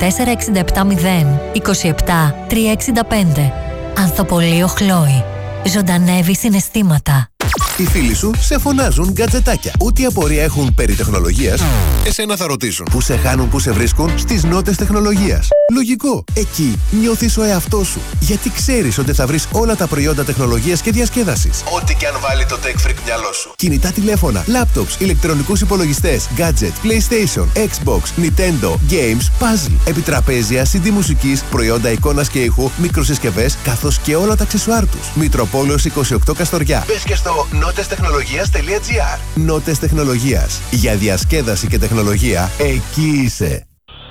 24670 27 365. Ανθοπολείο Χλόη. Ζωντανεύει συναισθήματα. Οι φίλοι σου σε φωνάζουν γκατζετάκια. Ό,τι απορία έχουν περί τεχνολογίας, εσένα θα ρωτήσουν. Πού σε χάνουν, πού σε βρίσκουν? Στις νότες τεχνολογίας. Λογικό. Εκεί νιώθεις ο εαυτός σου. Γιατί ξέρεις ότι θα βρεις όλα τα προϊόντα τεχνολογίας και διασκέδασης. Ό,τι και αν βάλει το tech freak μυαλό σου. Κινητά τηλέφωνα, laptops, ηλεκτρονικούς υπολογιστές, gadget, PlayStation, Xbox, Nintendo, games, puzzle, επιτραπέζια, CD μουσικής, προϊόντα εικόνας και ήχου, μικροσυσκευές, καθώς και όλα τα αξεσουάρ τους. Μητροπόλεως 28 Καστοριά. Μπες και στο notestechnologias.gr. Νότες Τεχνολογίας. Για διασκέδαση και τεχνολογία, εκεί είσαι.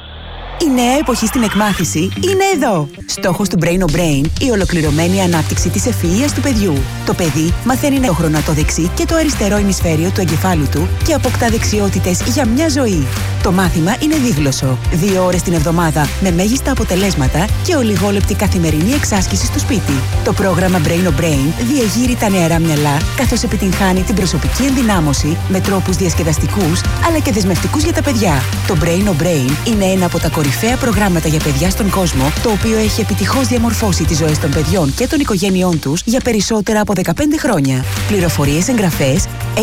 Η νέα εποχή στην εκμάθηση είναι εδώ. Στόχος του Brain on Brain, η ολοκληρωμένη ανάπτυξη της ευφυΐας του παιδιού. Το παιδί μαθαίνει νεόχρονα το δεξί και το αριστερό ημισφαίριο του εγκεφάλου του και αποκτά δεξιότητες για μια ζωή. Το μάθημα είναι δίγλωσσο. 2 ώρες την εβδομάδα με μέγιστα αποτελέσματα και ολιγόλεπτη καθημερινή εξάσκηση στο σπίτι. Το πρόγραμμα Brain on Brain διεγείρει τα νεαρά μυαλά, καθώς επιτυγχάνει την προσωπική ενδυνάμωση με τρόπους διασκεδαστικούς αλλά και δεσμευτικούς για τα παιδιά. Το Brain on Brain είναι ένα από τα κορυφαία προγράμματα για παιδιά στον κόσμο, το οποίο έχει επιτυχώς διαμορφώσει τις ζωές των παιδιών και των οικογένειών τους για περισσότερα από 15 χρόνια. Πληροφορίες, εγγραφές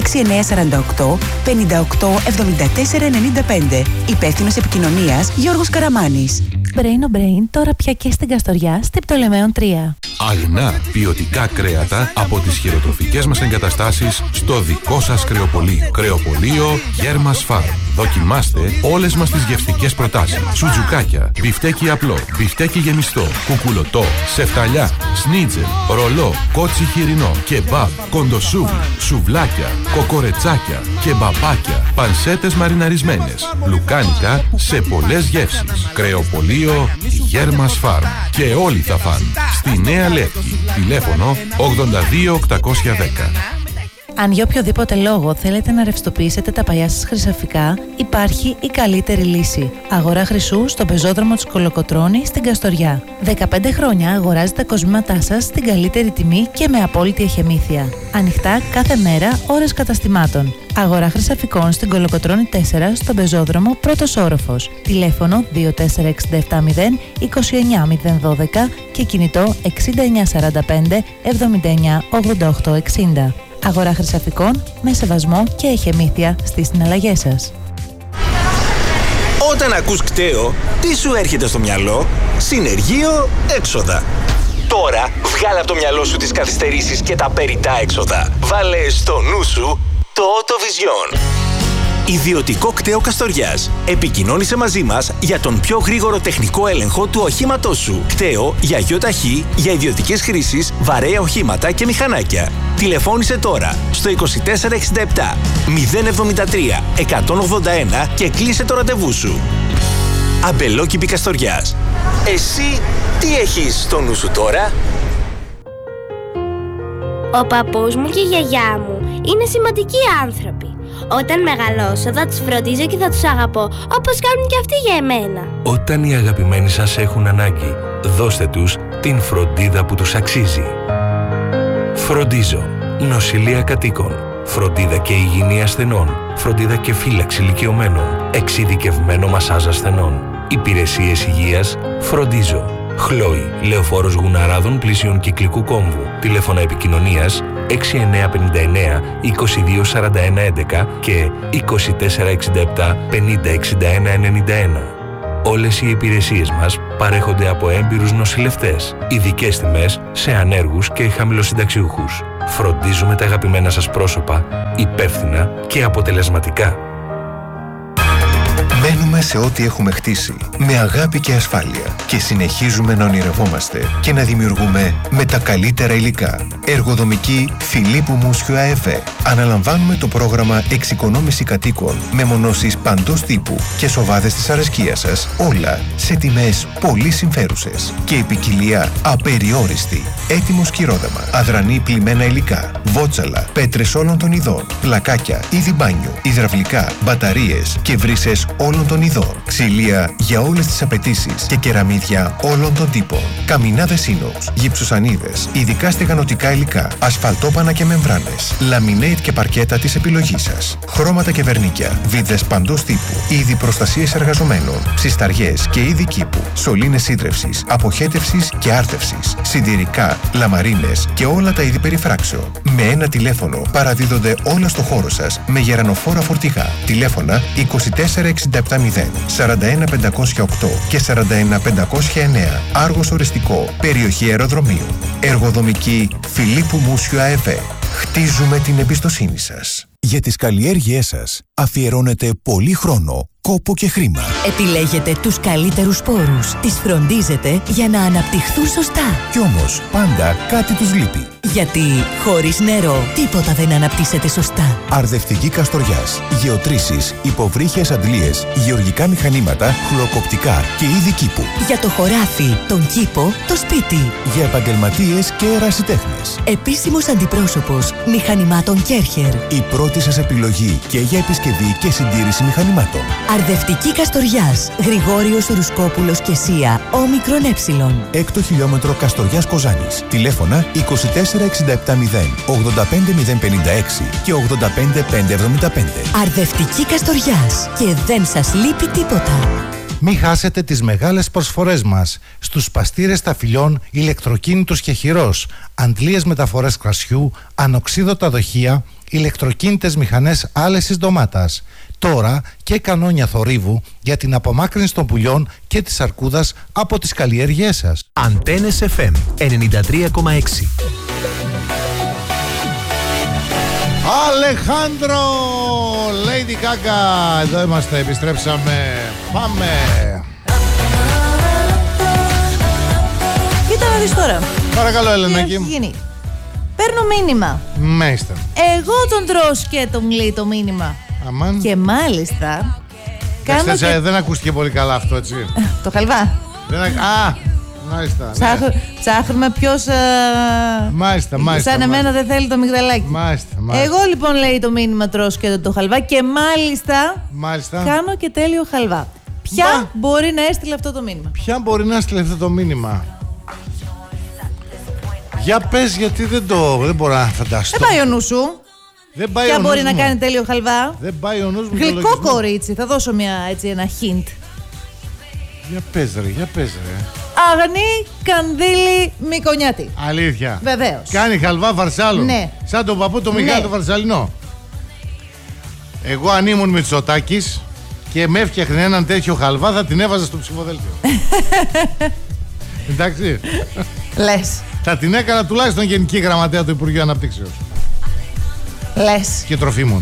6948 58 74 95. Υπεύθυνος επικοινωνίας Γιώργος Καραμάνης. Brain on Brain τώρα πια και στην Καστοριά, στη Πτολεμαίων 3. Αγνά ποιοτικά κρέατα από τις χειροτροφικές μας εγκαταστάσεις στο δικό σας κρεοπωλείο. Κρεοπωλείο Γέρμας Farm. Δοκιμάστε όλες μας τις γευστικές προτάσεις. Σουτζουκάκια, μπιφτέκι απλό, μπιφτέκι γεμιστό, κουκουλωτό, σεφταλιά, σνίτζελ, ρολό, κότσι χοιρινό, κεμπάπ, κοντοσούβλι, σουβλάκια, κοκορετσάκια, κεμπαπάκια, πανσέτες μαριναρισμένες, λουκάνικα σε πολλές γεύσεις. Κρεοπωλείο Γέρμας Farm. Και όλοι θα φαν. Στη Νέα Λεύκη. Τηλέφωνο 82 810. Αν για οποιοδήποτε λόγο θέλετε να ρευστοποιήσετε τα παλιά σας χρυσαφικά, υπάρχει η καλύτερη λύση. Αγορά χρυσού στον πεζόδρομο της Κολοκοτρώνη στην Καστοριά. 15 χρόνια αγοράζετε τα κοσμήματά σας στην καλύτερη τιμή και με απόλυτη εχεμήθεια. Ανοιχτά κάθε μέρα, ώρες καταστημάτων. Αγορά χρυσαφικών στην Κολοκοτρώνη 4 στον πεζόδρομο πρώτος όροφος. Τηλέφωνο 24670 29012 και κινητό 6945 79 88 60. Αγορά χρυσαφικών με σεβασμό και εχεμήθεια στις συναλλαγές σας. Όταν ακούς κταίο, τι σου έρχεται στο μυαλό? Συνεργείο έξοδα. Τώρα βγάλε από το μυαλό σου τις καθυστερήσεις και τα περιττά έξοδα. Βάλε στο νου σου το Autovision. Ιδιωτικό κταίο Καστοριάς. Επικοινώνησε μαζί μας για τον πιο γρήγορο τεχνικό έλεγχο του οχήματός σου. Κταίο για ΙΟΤΑΧΗ, για ιδιωτικές χρήσεις, βαρέα οχήματα και μηχανάκια. Τηλεφώνησε τώρα στο 2467 073 181 και κλείσε το ραντεβού σου. Αμπελόκηπη Καστοριάς. Εσύ τι έχεις στο νου σου τώρα? Ο παππούς μου και η γιαγιά μου είναι σημαντικοί άνθρωποι. Όταν μεγαλώσω θα τους φροντίζω και θα τους αγαπώ όπως κάνουν και αυτοί για εμένα. Όταν οι αγαπημένοι σας έχουν ανάγκη, δώστε τους την φροντίδα που τους αξίζει. Φροντίζω. Νοσηλεία κατοίκων. Φροντίδα και υγιεινή ασθενών. Φροντίδα και φύλαξη ηλικιωμένων. Εξειδικευμένο μασάζ ασθενών. Υπηρεσίες υγείας. Φροντίζω. Χλόη. Λεωφόρος Γουναράδων πλησίων Κυκλικού Κόμβου. Τηλέφωνα επικοινωνίας 6959 2241 11 και 2467 5061 91. Όλες οι υπηρεσίες μας παρέχονται από έμπειρους νοσηλευτές. Ειδικές τιμές σε ανέργους και χαμηλοσυνταξιούχους. Φροντίζουμε τα αγαπημένα σας πρόσωπα υπεύθυνα και αποτελεσματικά. Μένουμε σε ό,τι έχουμε χτίσει, με αγάπη και ασφάλεια και συνεχίζουμε να ονειρευόμαστε και να δημιουργούμε με τα καλύτερα υλικά. Εργοδομική Φιλίππου Μούσιου ΑΕΒ. Αναλαμβάνουμε το πρόγραμμα εξοικονόμηση κατοίκων με μονώσεις παντός τύπου και σοβάδες της αρεσκίας σας, όλα σε τιμές πολύ συμφέρουσες και ποικιλία απεριόριστη. Έτοιμο σκυρόδεμα, αδρανή πλημμένα υλικά, βότσαλα, πέτρες όλων των ειδών, πλακάκια, είδη μπάνιου, υδραυλικά, μπαταρίες και βρύσες όλων όλων των ειδών. Ξυλία για όλες τις απαιτήσεις και κεραμίδια όλων των τύπων. Καμινάδες ίνοξ, γυψοσανίδες, ειδικά στεγανοτικά υλικά, ασφαλτόπανα και μεμβράνες, λαμινέιτ και παρκέτα της επιλογής σας. Χρώματα και βερνίκια, βίδες παντός τύπου, είδη προστασίες εργαζομένων, ψισταριές και είδη κήπου, σωλήνες σύντρευσης, αποχέτευσης και άρτευσης, συντηρικά, λαμαρίνες και όλα τα είδη περιφράξεων. Με ένα τηλέφωνο παραδίδονται όλα στο χώρο σας με γερανοφόρα φορτηγά. Τηλέφωνα 24670 41508 και 41509. Άργος Οριστικό, περιοχή αεροδρομίου. Εργοδομική Φιλίππου Μούσιου ΑΕΒ. Χτίζουμε την εμπιστοσύνη σας. Για τις καλλιέργειές σας αφιερώνετε πολύ χρόνο, κόπο και χρήμα. Επιλέγετε τους καλύτερους σπόρους. Τις φροντίζετε για να αναπτυχθούν σωστά. Κι όμως πάντα κάτι τους λείπει. Γιατί χωρίς νερό τίποτα δεν αναπτύσσεται σωστά. Αρδευτική Καστοριάς, γεωτρήσεις, υποβρύχιες αντλίες, γεωργικά μηχανήματα, χλωκοπτικά και είδη κήπου. Για το χωράφι, τον κήπο, το σπίτι. Για επαγγελματίες και ερασιτέχνες. Επίσημος αντιπρόσωπος μηχανημάτων Κέρχερ. Η πρώτη σας επιλογή και για επισκευή και συντήρηση μηχανημάτων. Αρδευτική Καστοριάς, Γρηγόριος Ρουσκόπουλος και Σία, όμικρον έψιλον. 6ο χιλιόμετρο Καστοριάς Κοζάνης. Τηλέφωνα 24670 85056 και 85575. Αρδευτική Καστοριάς και δεν σας λείπει τίποτα. Μην χάσετε τις μεγάλες προσφορές μας στους παστήρες ταφυλιών ηλεκτροκίνητους και χειρός, αντλίες μεταφορές κρασιού, ανοξίδωτα δοχεία, ηλεκτροκίνητες μηχανές άλεσης ντομάτας. Τώρα και κανόνια θορύβου για την απομάκρυνση των πουλιών και της αρκούδας από τις καλλιέργειές σας. Αντένες FM 93,6. Αλεχάνδρο, Lady Gaga, εδώ είμαστε, επιστρέψαμε, πάμε. Κοίτα να δεις τώρα. Παρακαλώ, Ελενάκη. Τι έχει γίνει? Παίρνω μήνυμα. Μάλιστα. Εγώ τον τρώω σκέτο, μου λέει το μήνυμα. Αμάν. Και μάλιστα δεν ακούστηκε πολύ καλά αυτό, έτσι. Το χαλβά. Μάλιστα. Ψάχνουμε ποιος μάλιστα, σαν εμένα δεν θέλει το μυγδαλάκι. Μάλιστα. Εγώ λοιπόν, λέει το μήνυμα, τρώω σκέτο το χαλβά και μάλιστα κάνω και τέλειο χαλβά. Ποια μπορεί να έστειλε αυτό το μήνυμα? Ποια μπορεί να έστειλε αυτό το μήνυμα? Για πες, γιατί δεν μπορώ να φανταστώ. Δεν πάει ο νους σου. Ποια μπορεί να κάνει τέλειο χαλβά? Δεν πάει ο νους μου. Γλυκό κορίτσι. Θα δώσω ένα hint. Για πες ρε. Αγνή Κανδύλη Μικονιάτη. Αλήθεια? Βεβαίως. Κάνει χαλβά Βαρσάλων. Ναι. Σαν τον παππού το Μιχάλη το Βαρσαλινό. Εγώ αν ήμουν Μητσοτάκης και με έφτιαχνε έναν τέτοιο χαλβά, θα την έβαζα στο ψηφοδέλτιο. Εντάξει. Λες. Θα την έκανα τουλάχιστον γενική γραμματέα του Υπουργείου Αναπτύξεως. Λες. Και τροφίμων.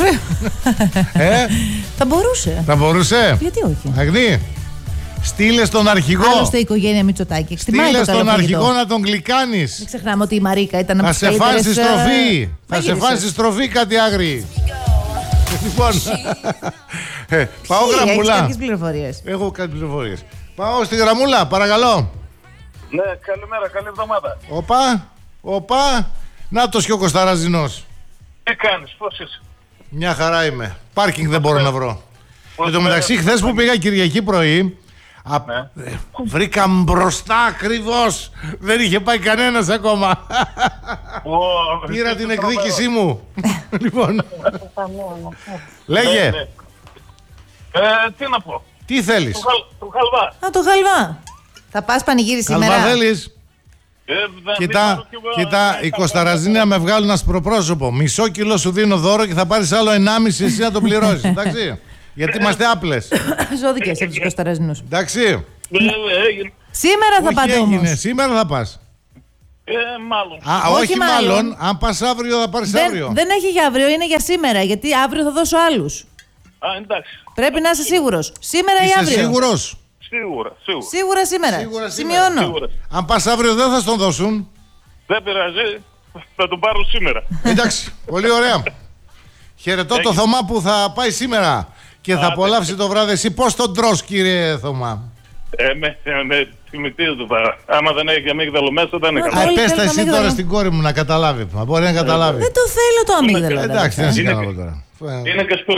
Θα μπορούσε. Θα μπορούσε. Γιατί όχι? Αγνή. Στείλε στον αρχηγό. Άλλωστε η οικογένεια Μητσοτάκη. Στείλε στον αρχηγό να τον γλυκάνεις. Μην ξεχνάμε ότι η Μαρίκα ήταν από τις καλύτερες. Θα σε φάνει στη στροφή. Θα σε φάνει στη στροφή κάτι άγριοι. Λοιπόν. Πάω γραμμούλα. Έχεις κάποιες πληροφορίες? Έχω κάποιες πληροφορίες. Πάω στη γραμμούλα, παρακαλώ. Ναι, καλημέρα, καλή εβδομάδα. Οπα. Νάτος και ο Κωνσταραζινός. Τι κάνεις, πώς είσαι? Μια χαρά είμαι. Πάρκινγκ δεν μπορώ να βρω. Εν τω μεταξύ, χθες που πήγα Κυριακή πρωί, βρήκα μπροστά ακριβώς. Δεν είχε πάει κανένας ακόμα. Πήρα την εκδίκησή μου. Λοιπόν, λέγε. Τι να πω? Τι θέλεις? Του χαλβά. Το χαλβά. Θα πας πανηγύρι σήμερα? Χαλβά θέλεις? Κοίτα, οι Κωνσταραζίνοι με βγάλουν ασπροπρόσωπο. Μισό κιλό σου δίνω δώρο και θα πάρεις άλλο 1,5 εσύ να το πληρώσεις. Εντάξει. Γιατί είμαστε άπλες. Ζώδικες από τους Κωνσταραζινούς. Εντάξει. Σήμερα θα πάτε όμως? Σήμερα θα πας. Μάλλον. Όχι μάλλον. Αν πας αύριο θα πάρεις αύριο. Δεν έχει για αύριο, είναι για σήμερα. Γιατί αύριο θα δώσω άλλους. Εντάξει. Πρέπει να είσαι σίγουρος. Σήμερα ή αύριο? Είσαι σίγουρος? Σίγουρα σήμερα. Σημειώνω. Αν πας αύριο δεν θα στον δώσουν. Δεν πειράζει. Θα τον πάρω σήμερα. Εντάξει. Πολύ ωραία. Χαιρετώ το Θωμά που θα πάει σήμερα και θα απολαύσει το βράδυ. Εσύ πώς τον τρως, κύριε Θωμά? Με θυμητήρι του παρά. Άμα δεν έχει αμύγδαλο μέσα, δεν είναι καλά. Πες τα εσύ τώρα στην κόρη μου να καταλάβει. Μπορεί να καταλάβει. Δεν το θέλω το αμύγδαλο. Εντάξει, δεν σε κάνω τώρα. Είναι και σπουργέν.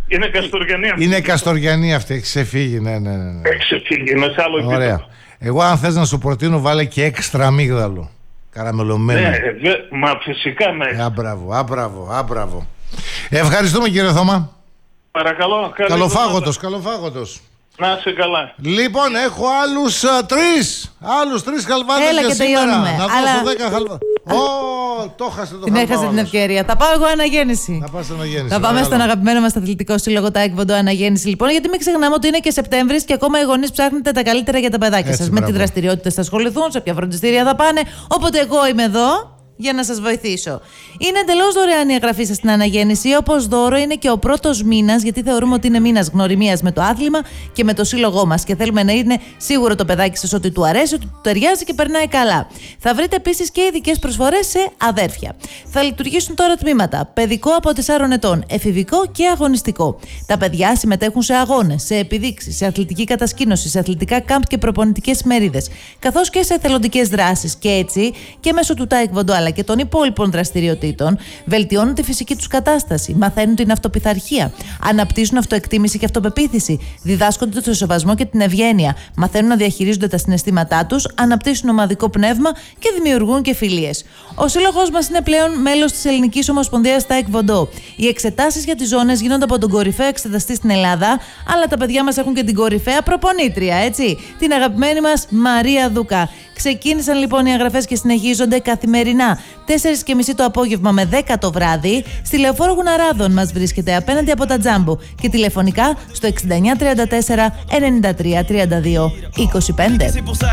Είναι Καστοριανή αυτή. Είναι Καστοριανή αυτή, έχει ξεφύγει, ναι. Έχει ξεφύγει, είναι σε άλλο επίπεδο. Ωραία. Εγώ αν θες να σου προτείνω, βάλε και έξτρα αμύγδαλο. Καραμελωμένο. Ναι, μα φυσικά ναι. Άμπραβο. Ευχαριστούμε κύριε Θωμά. Παρακαλώ. Καλοφάγωτος. Να είσαι καλά. Λοιπόν, έχω άλλους τρεις χαλβάδες για σήμερα. Να δώσω 10 χαλβάδες. Το χάσε το χαλβά. Την έχασε την ευκαιρία. Θα πάω εγώ Αναγέννηση. Θα πάμε στον αγαπημένο μας αθλητικό σύλλογο Taekwondo Αναγέννηση. Λοιπόν, γιατί μην ξεχνάμε ότι είναι και Σεπτέμβρης και ακόμα οι γονείς ψάχνετε τα καλύτερα για τα παιδάκια σας. Με τι δραστηριότητες θα ασχοληθούν, σε ποια φροντιστήρια θα πάνε. Οπότε εγώ είμαι εδώ για να σας βοηθήσω. Είναι εντελώς δωρεάν η εγγραφή σας στην Αναγέννηση, όπως δώρο είναι και ο πρώτος μήνας, γιατί θεωρούμε ότι είναι μήνας γνωριμίας με το άθλημα και με το σύλλογό μας και θέλουμε να είναι σίγουρο το παιδάκι σας ότι του αρέσει, ότι του ταιριάζει και περνάει καλά. Θα βρείτε επίσης και ειδικές προσφορές σε αδέρφια. Θα λειτουργήσουν τώρα τμήματα: παιδικό από 4 ετών, εφηβικό και αγωνιστικό. Τα παιδιά συμμετέχουν σε αγώνες, σε επιδείξεις, σε αθλητική κατασκήνωση, σε αθλητικά κάμπ και προπονητικές ημερίδες, καθώς και σε εθελοντικές δράσεις. Και έτσι και μέσω του Taekwondo αλλά και των υπόλοιπων δραστηριοτήτων βελτιώνουν τη φυσική τους κατάσταση, μαθαίνουν την αυτοπιθαρχία, αναπτύσσουν αυτοεκτίμηση και αυτοπεποίθηση, διδάσκονται το σεβασμό και την ευγένεια, μαθαίνουν να διαχειρίζονται τα συναισθήματά τους, αναπτύσσουν ομαδικό πνεύμα και δημιουργούν και φιλίες. Ο σύλλογος μας είναι πλέον μέλος της Ελληνικής Ομοσπονδίας Taekwondo. Οι εξετάσεις για τις ζώνες γίνονται από τον κορυφαίο εξεταστή στην Ελλάδα, αλλά τα παιδιά μας έχουν και την κορυφαία προπονήτρια, έτσι, την αγαπημένη μας Μαρία Δούκα. Ξεκίνησαν λοιπόν οι εγγραφές και συνεχίζονται καθημερινά. 4:30 το απόγευμα με 10 το βράδυ. Στη Λεωφόρο Γουναράδων μας βρίσκεται απέναντι από τα Τζάμπο και τηλεφωνικά στο 6934 93 32 25.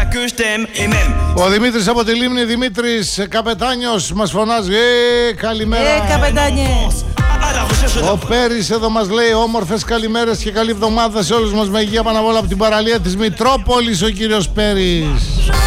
Ο Δημήτρης από τη Λίμνη, Δημήτρης Καπετάνιος, μας φωνάζει. Καλημέρα. Καπετάνιε. Ο Πέρης εδώ μας λέει όμορφες καλημέρες και καλή εβδομάδα σε όλους μας, με υγεία πάνω απ' όλα από την παραλία της Μητρόπολης ο κύριος Πέρης.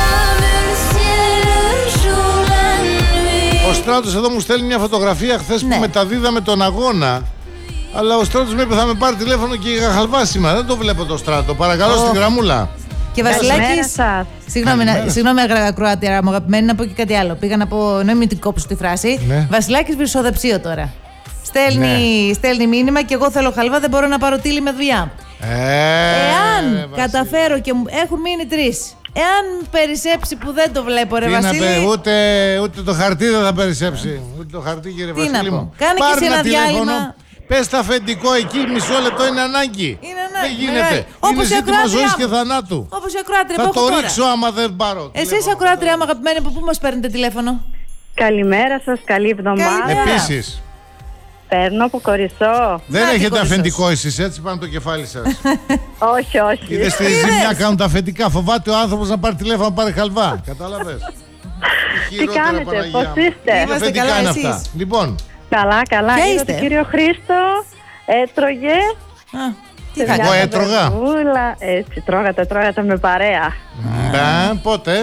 Ο Στράτος εδώ μου στέλνει μια φωτογραφία χθες που μεταδίδαμε τον αγώνα, αλλά ο Στράτος με είπε θα με πάρει τηλέφωνο και είχα χαλβάσει σήμερα. Δεν το βλέπω το Στράτο. Παρακαλώ στην γραμμούλα. Και Βασιλάκης, συγγνώμη Κροάτια μου αγαπημένη, να πω και κάτι άλλο. Πήγα να πω, μην την κόψω τη φράση. Βασιλάκης βρισοδεψίο τώρα. Στέλνει μήνυμα και εγώ θέλω χαλβά, δεν μπορώ να πάρω τίλη με δουλειά. Εάν καταφέρω και έχουν μείνει 3, εάν περισσέψει που δεν το βλέπω, ρε Βασίλη. Ούτε το χαρτί δεν θα περισσέψει. Ούτε το χαρτί, κύριε Βασίλη μου. Κάνε και εσύ ένα διάλειμμα. Πες τα αφεντικό εκεί, μισό λεπτό είναι ανάγκη. Δεν γίνεται. Είναι ζήτημα ζωής και θανάτου. Όπως η ακροάτρια θα το ρίξω άμα δεν πάρω. Εσείς ακροάτρια, άμα αγαπημένη, από πού μας παίρνετε τηλέφωνο? Καλημέρα σας, καλή εβδομάδα. Επίσης. Παίρνω από Κορισό. Δεν έχετε αφεντικό εσείς, έτσι πάνω το κεφάλι σας. Όχι. Είδες στη ζημιά κάνουν τα αφεντικά. Φοβάται ο άνθρωπος να πάρει τηλέφωνο να πάρει χαλβά. Κατάλαβες? Τι κάνετε, πώς είστε? Τι αφεντικά είναι αυτά? Λοιπόν. Καλά. Είδα τον κύριο Χρήστο, έτρωγε. Εγώ έτρωγα. Έτσι, τρώγατε με παρέα. Πότε?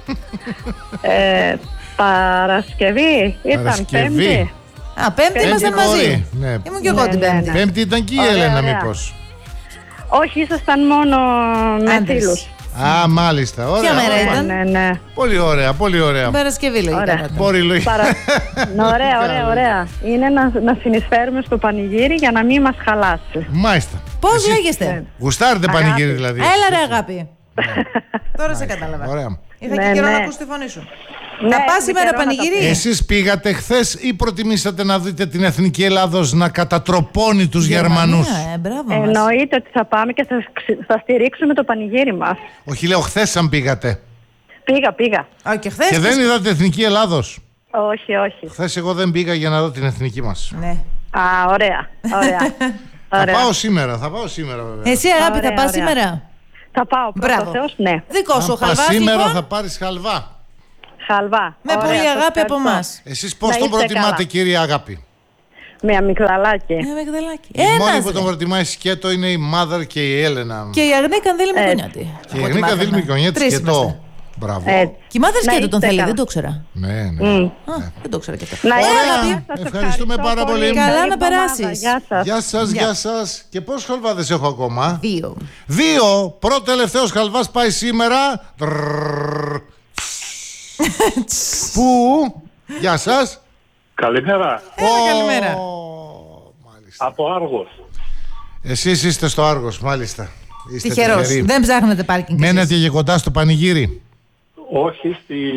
Παρασκευή, ήταν Πέμπτη. Πέμπτη ήμασταν μαζί. Ήμουν και εγώ την Πέμπτη. Πέμπτη ήταν και η Έλενα μήπως? Όχι, ήσασταν μόνο με φίλους. Μάλιστα. Ωραία. Ποια μέρα ήταν? Ναι. Πολύ ωραία. Παρασκευή λογικά. Ωραία. Είναι να συνεισφέρουμε στο πανηγύρι για να μην μας χαλάσει. Μάλιστα. Πώς λέγεστε? Γουστάρετε πανηγύρι δηλαδή? Έλα ρε αγάπη. Τώρα σε κατάλαβα. Ωραία. Είχα και καιρό να ακούς τη φωνή σου. Θα πας σήμερα πανηγύρι? Εσείς πήγατε χθες ή προτιμήσατε να δείτε την Εθνική Ελλάδος να κατατροπώνει τους Γερμανούς? Εννοείται ότι θα πάμε και θα στηρίξουμε το πανηγύρι μας. Όχι, λέω χθες αν πήγατε. Πήγα. Και δεν είδατε Εθνική Ελλάδος? Όχι. Χθες εγώ δεν πήγα για να δω την εθνική μας. Ναι. Ωραία. Θα πάω σήμερα βέβαια. Εσύ αγάπη θα πας σήμερα? Θα πάω, πρώτο Θεός, ναι. Δικό σου χαλβά. Σήμερα θα πάρεις χαλβά. Με πολύ αγάπη από εμάς. Εσείς πώς τον προτιμάτε, κύριε Αγάπη? Με αμυγδαλάκι. Η μόνη που τον προτιμάει σκέτο είναι η Mother και η Έλενα. Και η Αγνίκα Δήλη Μικονιάτη. Και η Αγνίκα Δήλη Μικονιάτη σκέτο. Μπράβο. Και η Mother σκέτο τον θέλει, δεν το ήξερα. Ναι. Δεν το ήξερα και αυτό. Ωραία, ευχαριστούμε πάρα πολύ. Καλά να περάσεις. Γεια σας. Και πόσους χαλβάδες έχω ακόμα? 2. Πρώτο τελευταίος χαλβάς πάει σήμερα. Πού? Γεια σας. Καλημέρα. Καλημέρα. Μάλιστα. Από Άργος. Εσείς είστε στο Άργος, μάλιστα. Τυχερός. Δεν ψάχνετε πάρκινγκ. Μένετε και κοντά στο πανηγύρι? Όχι, στη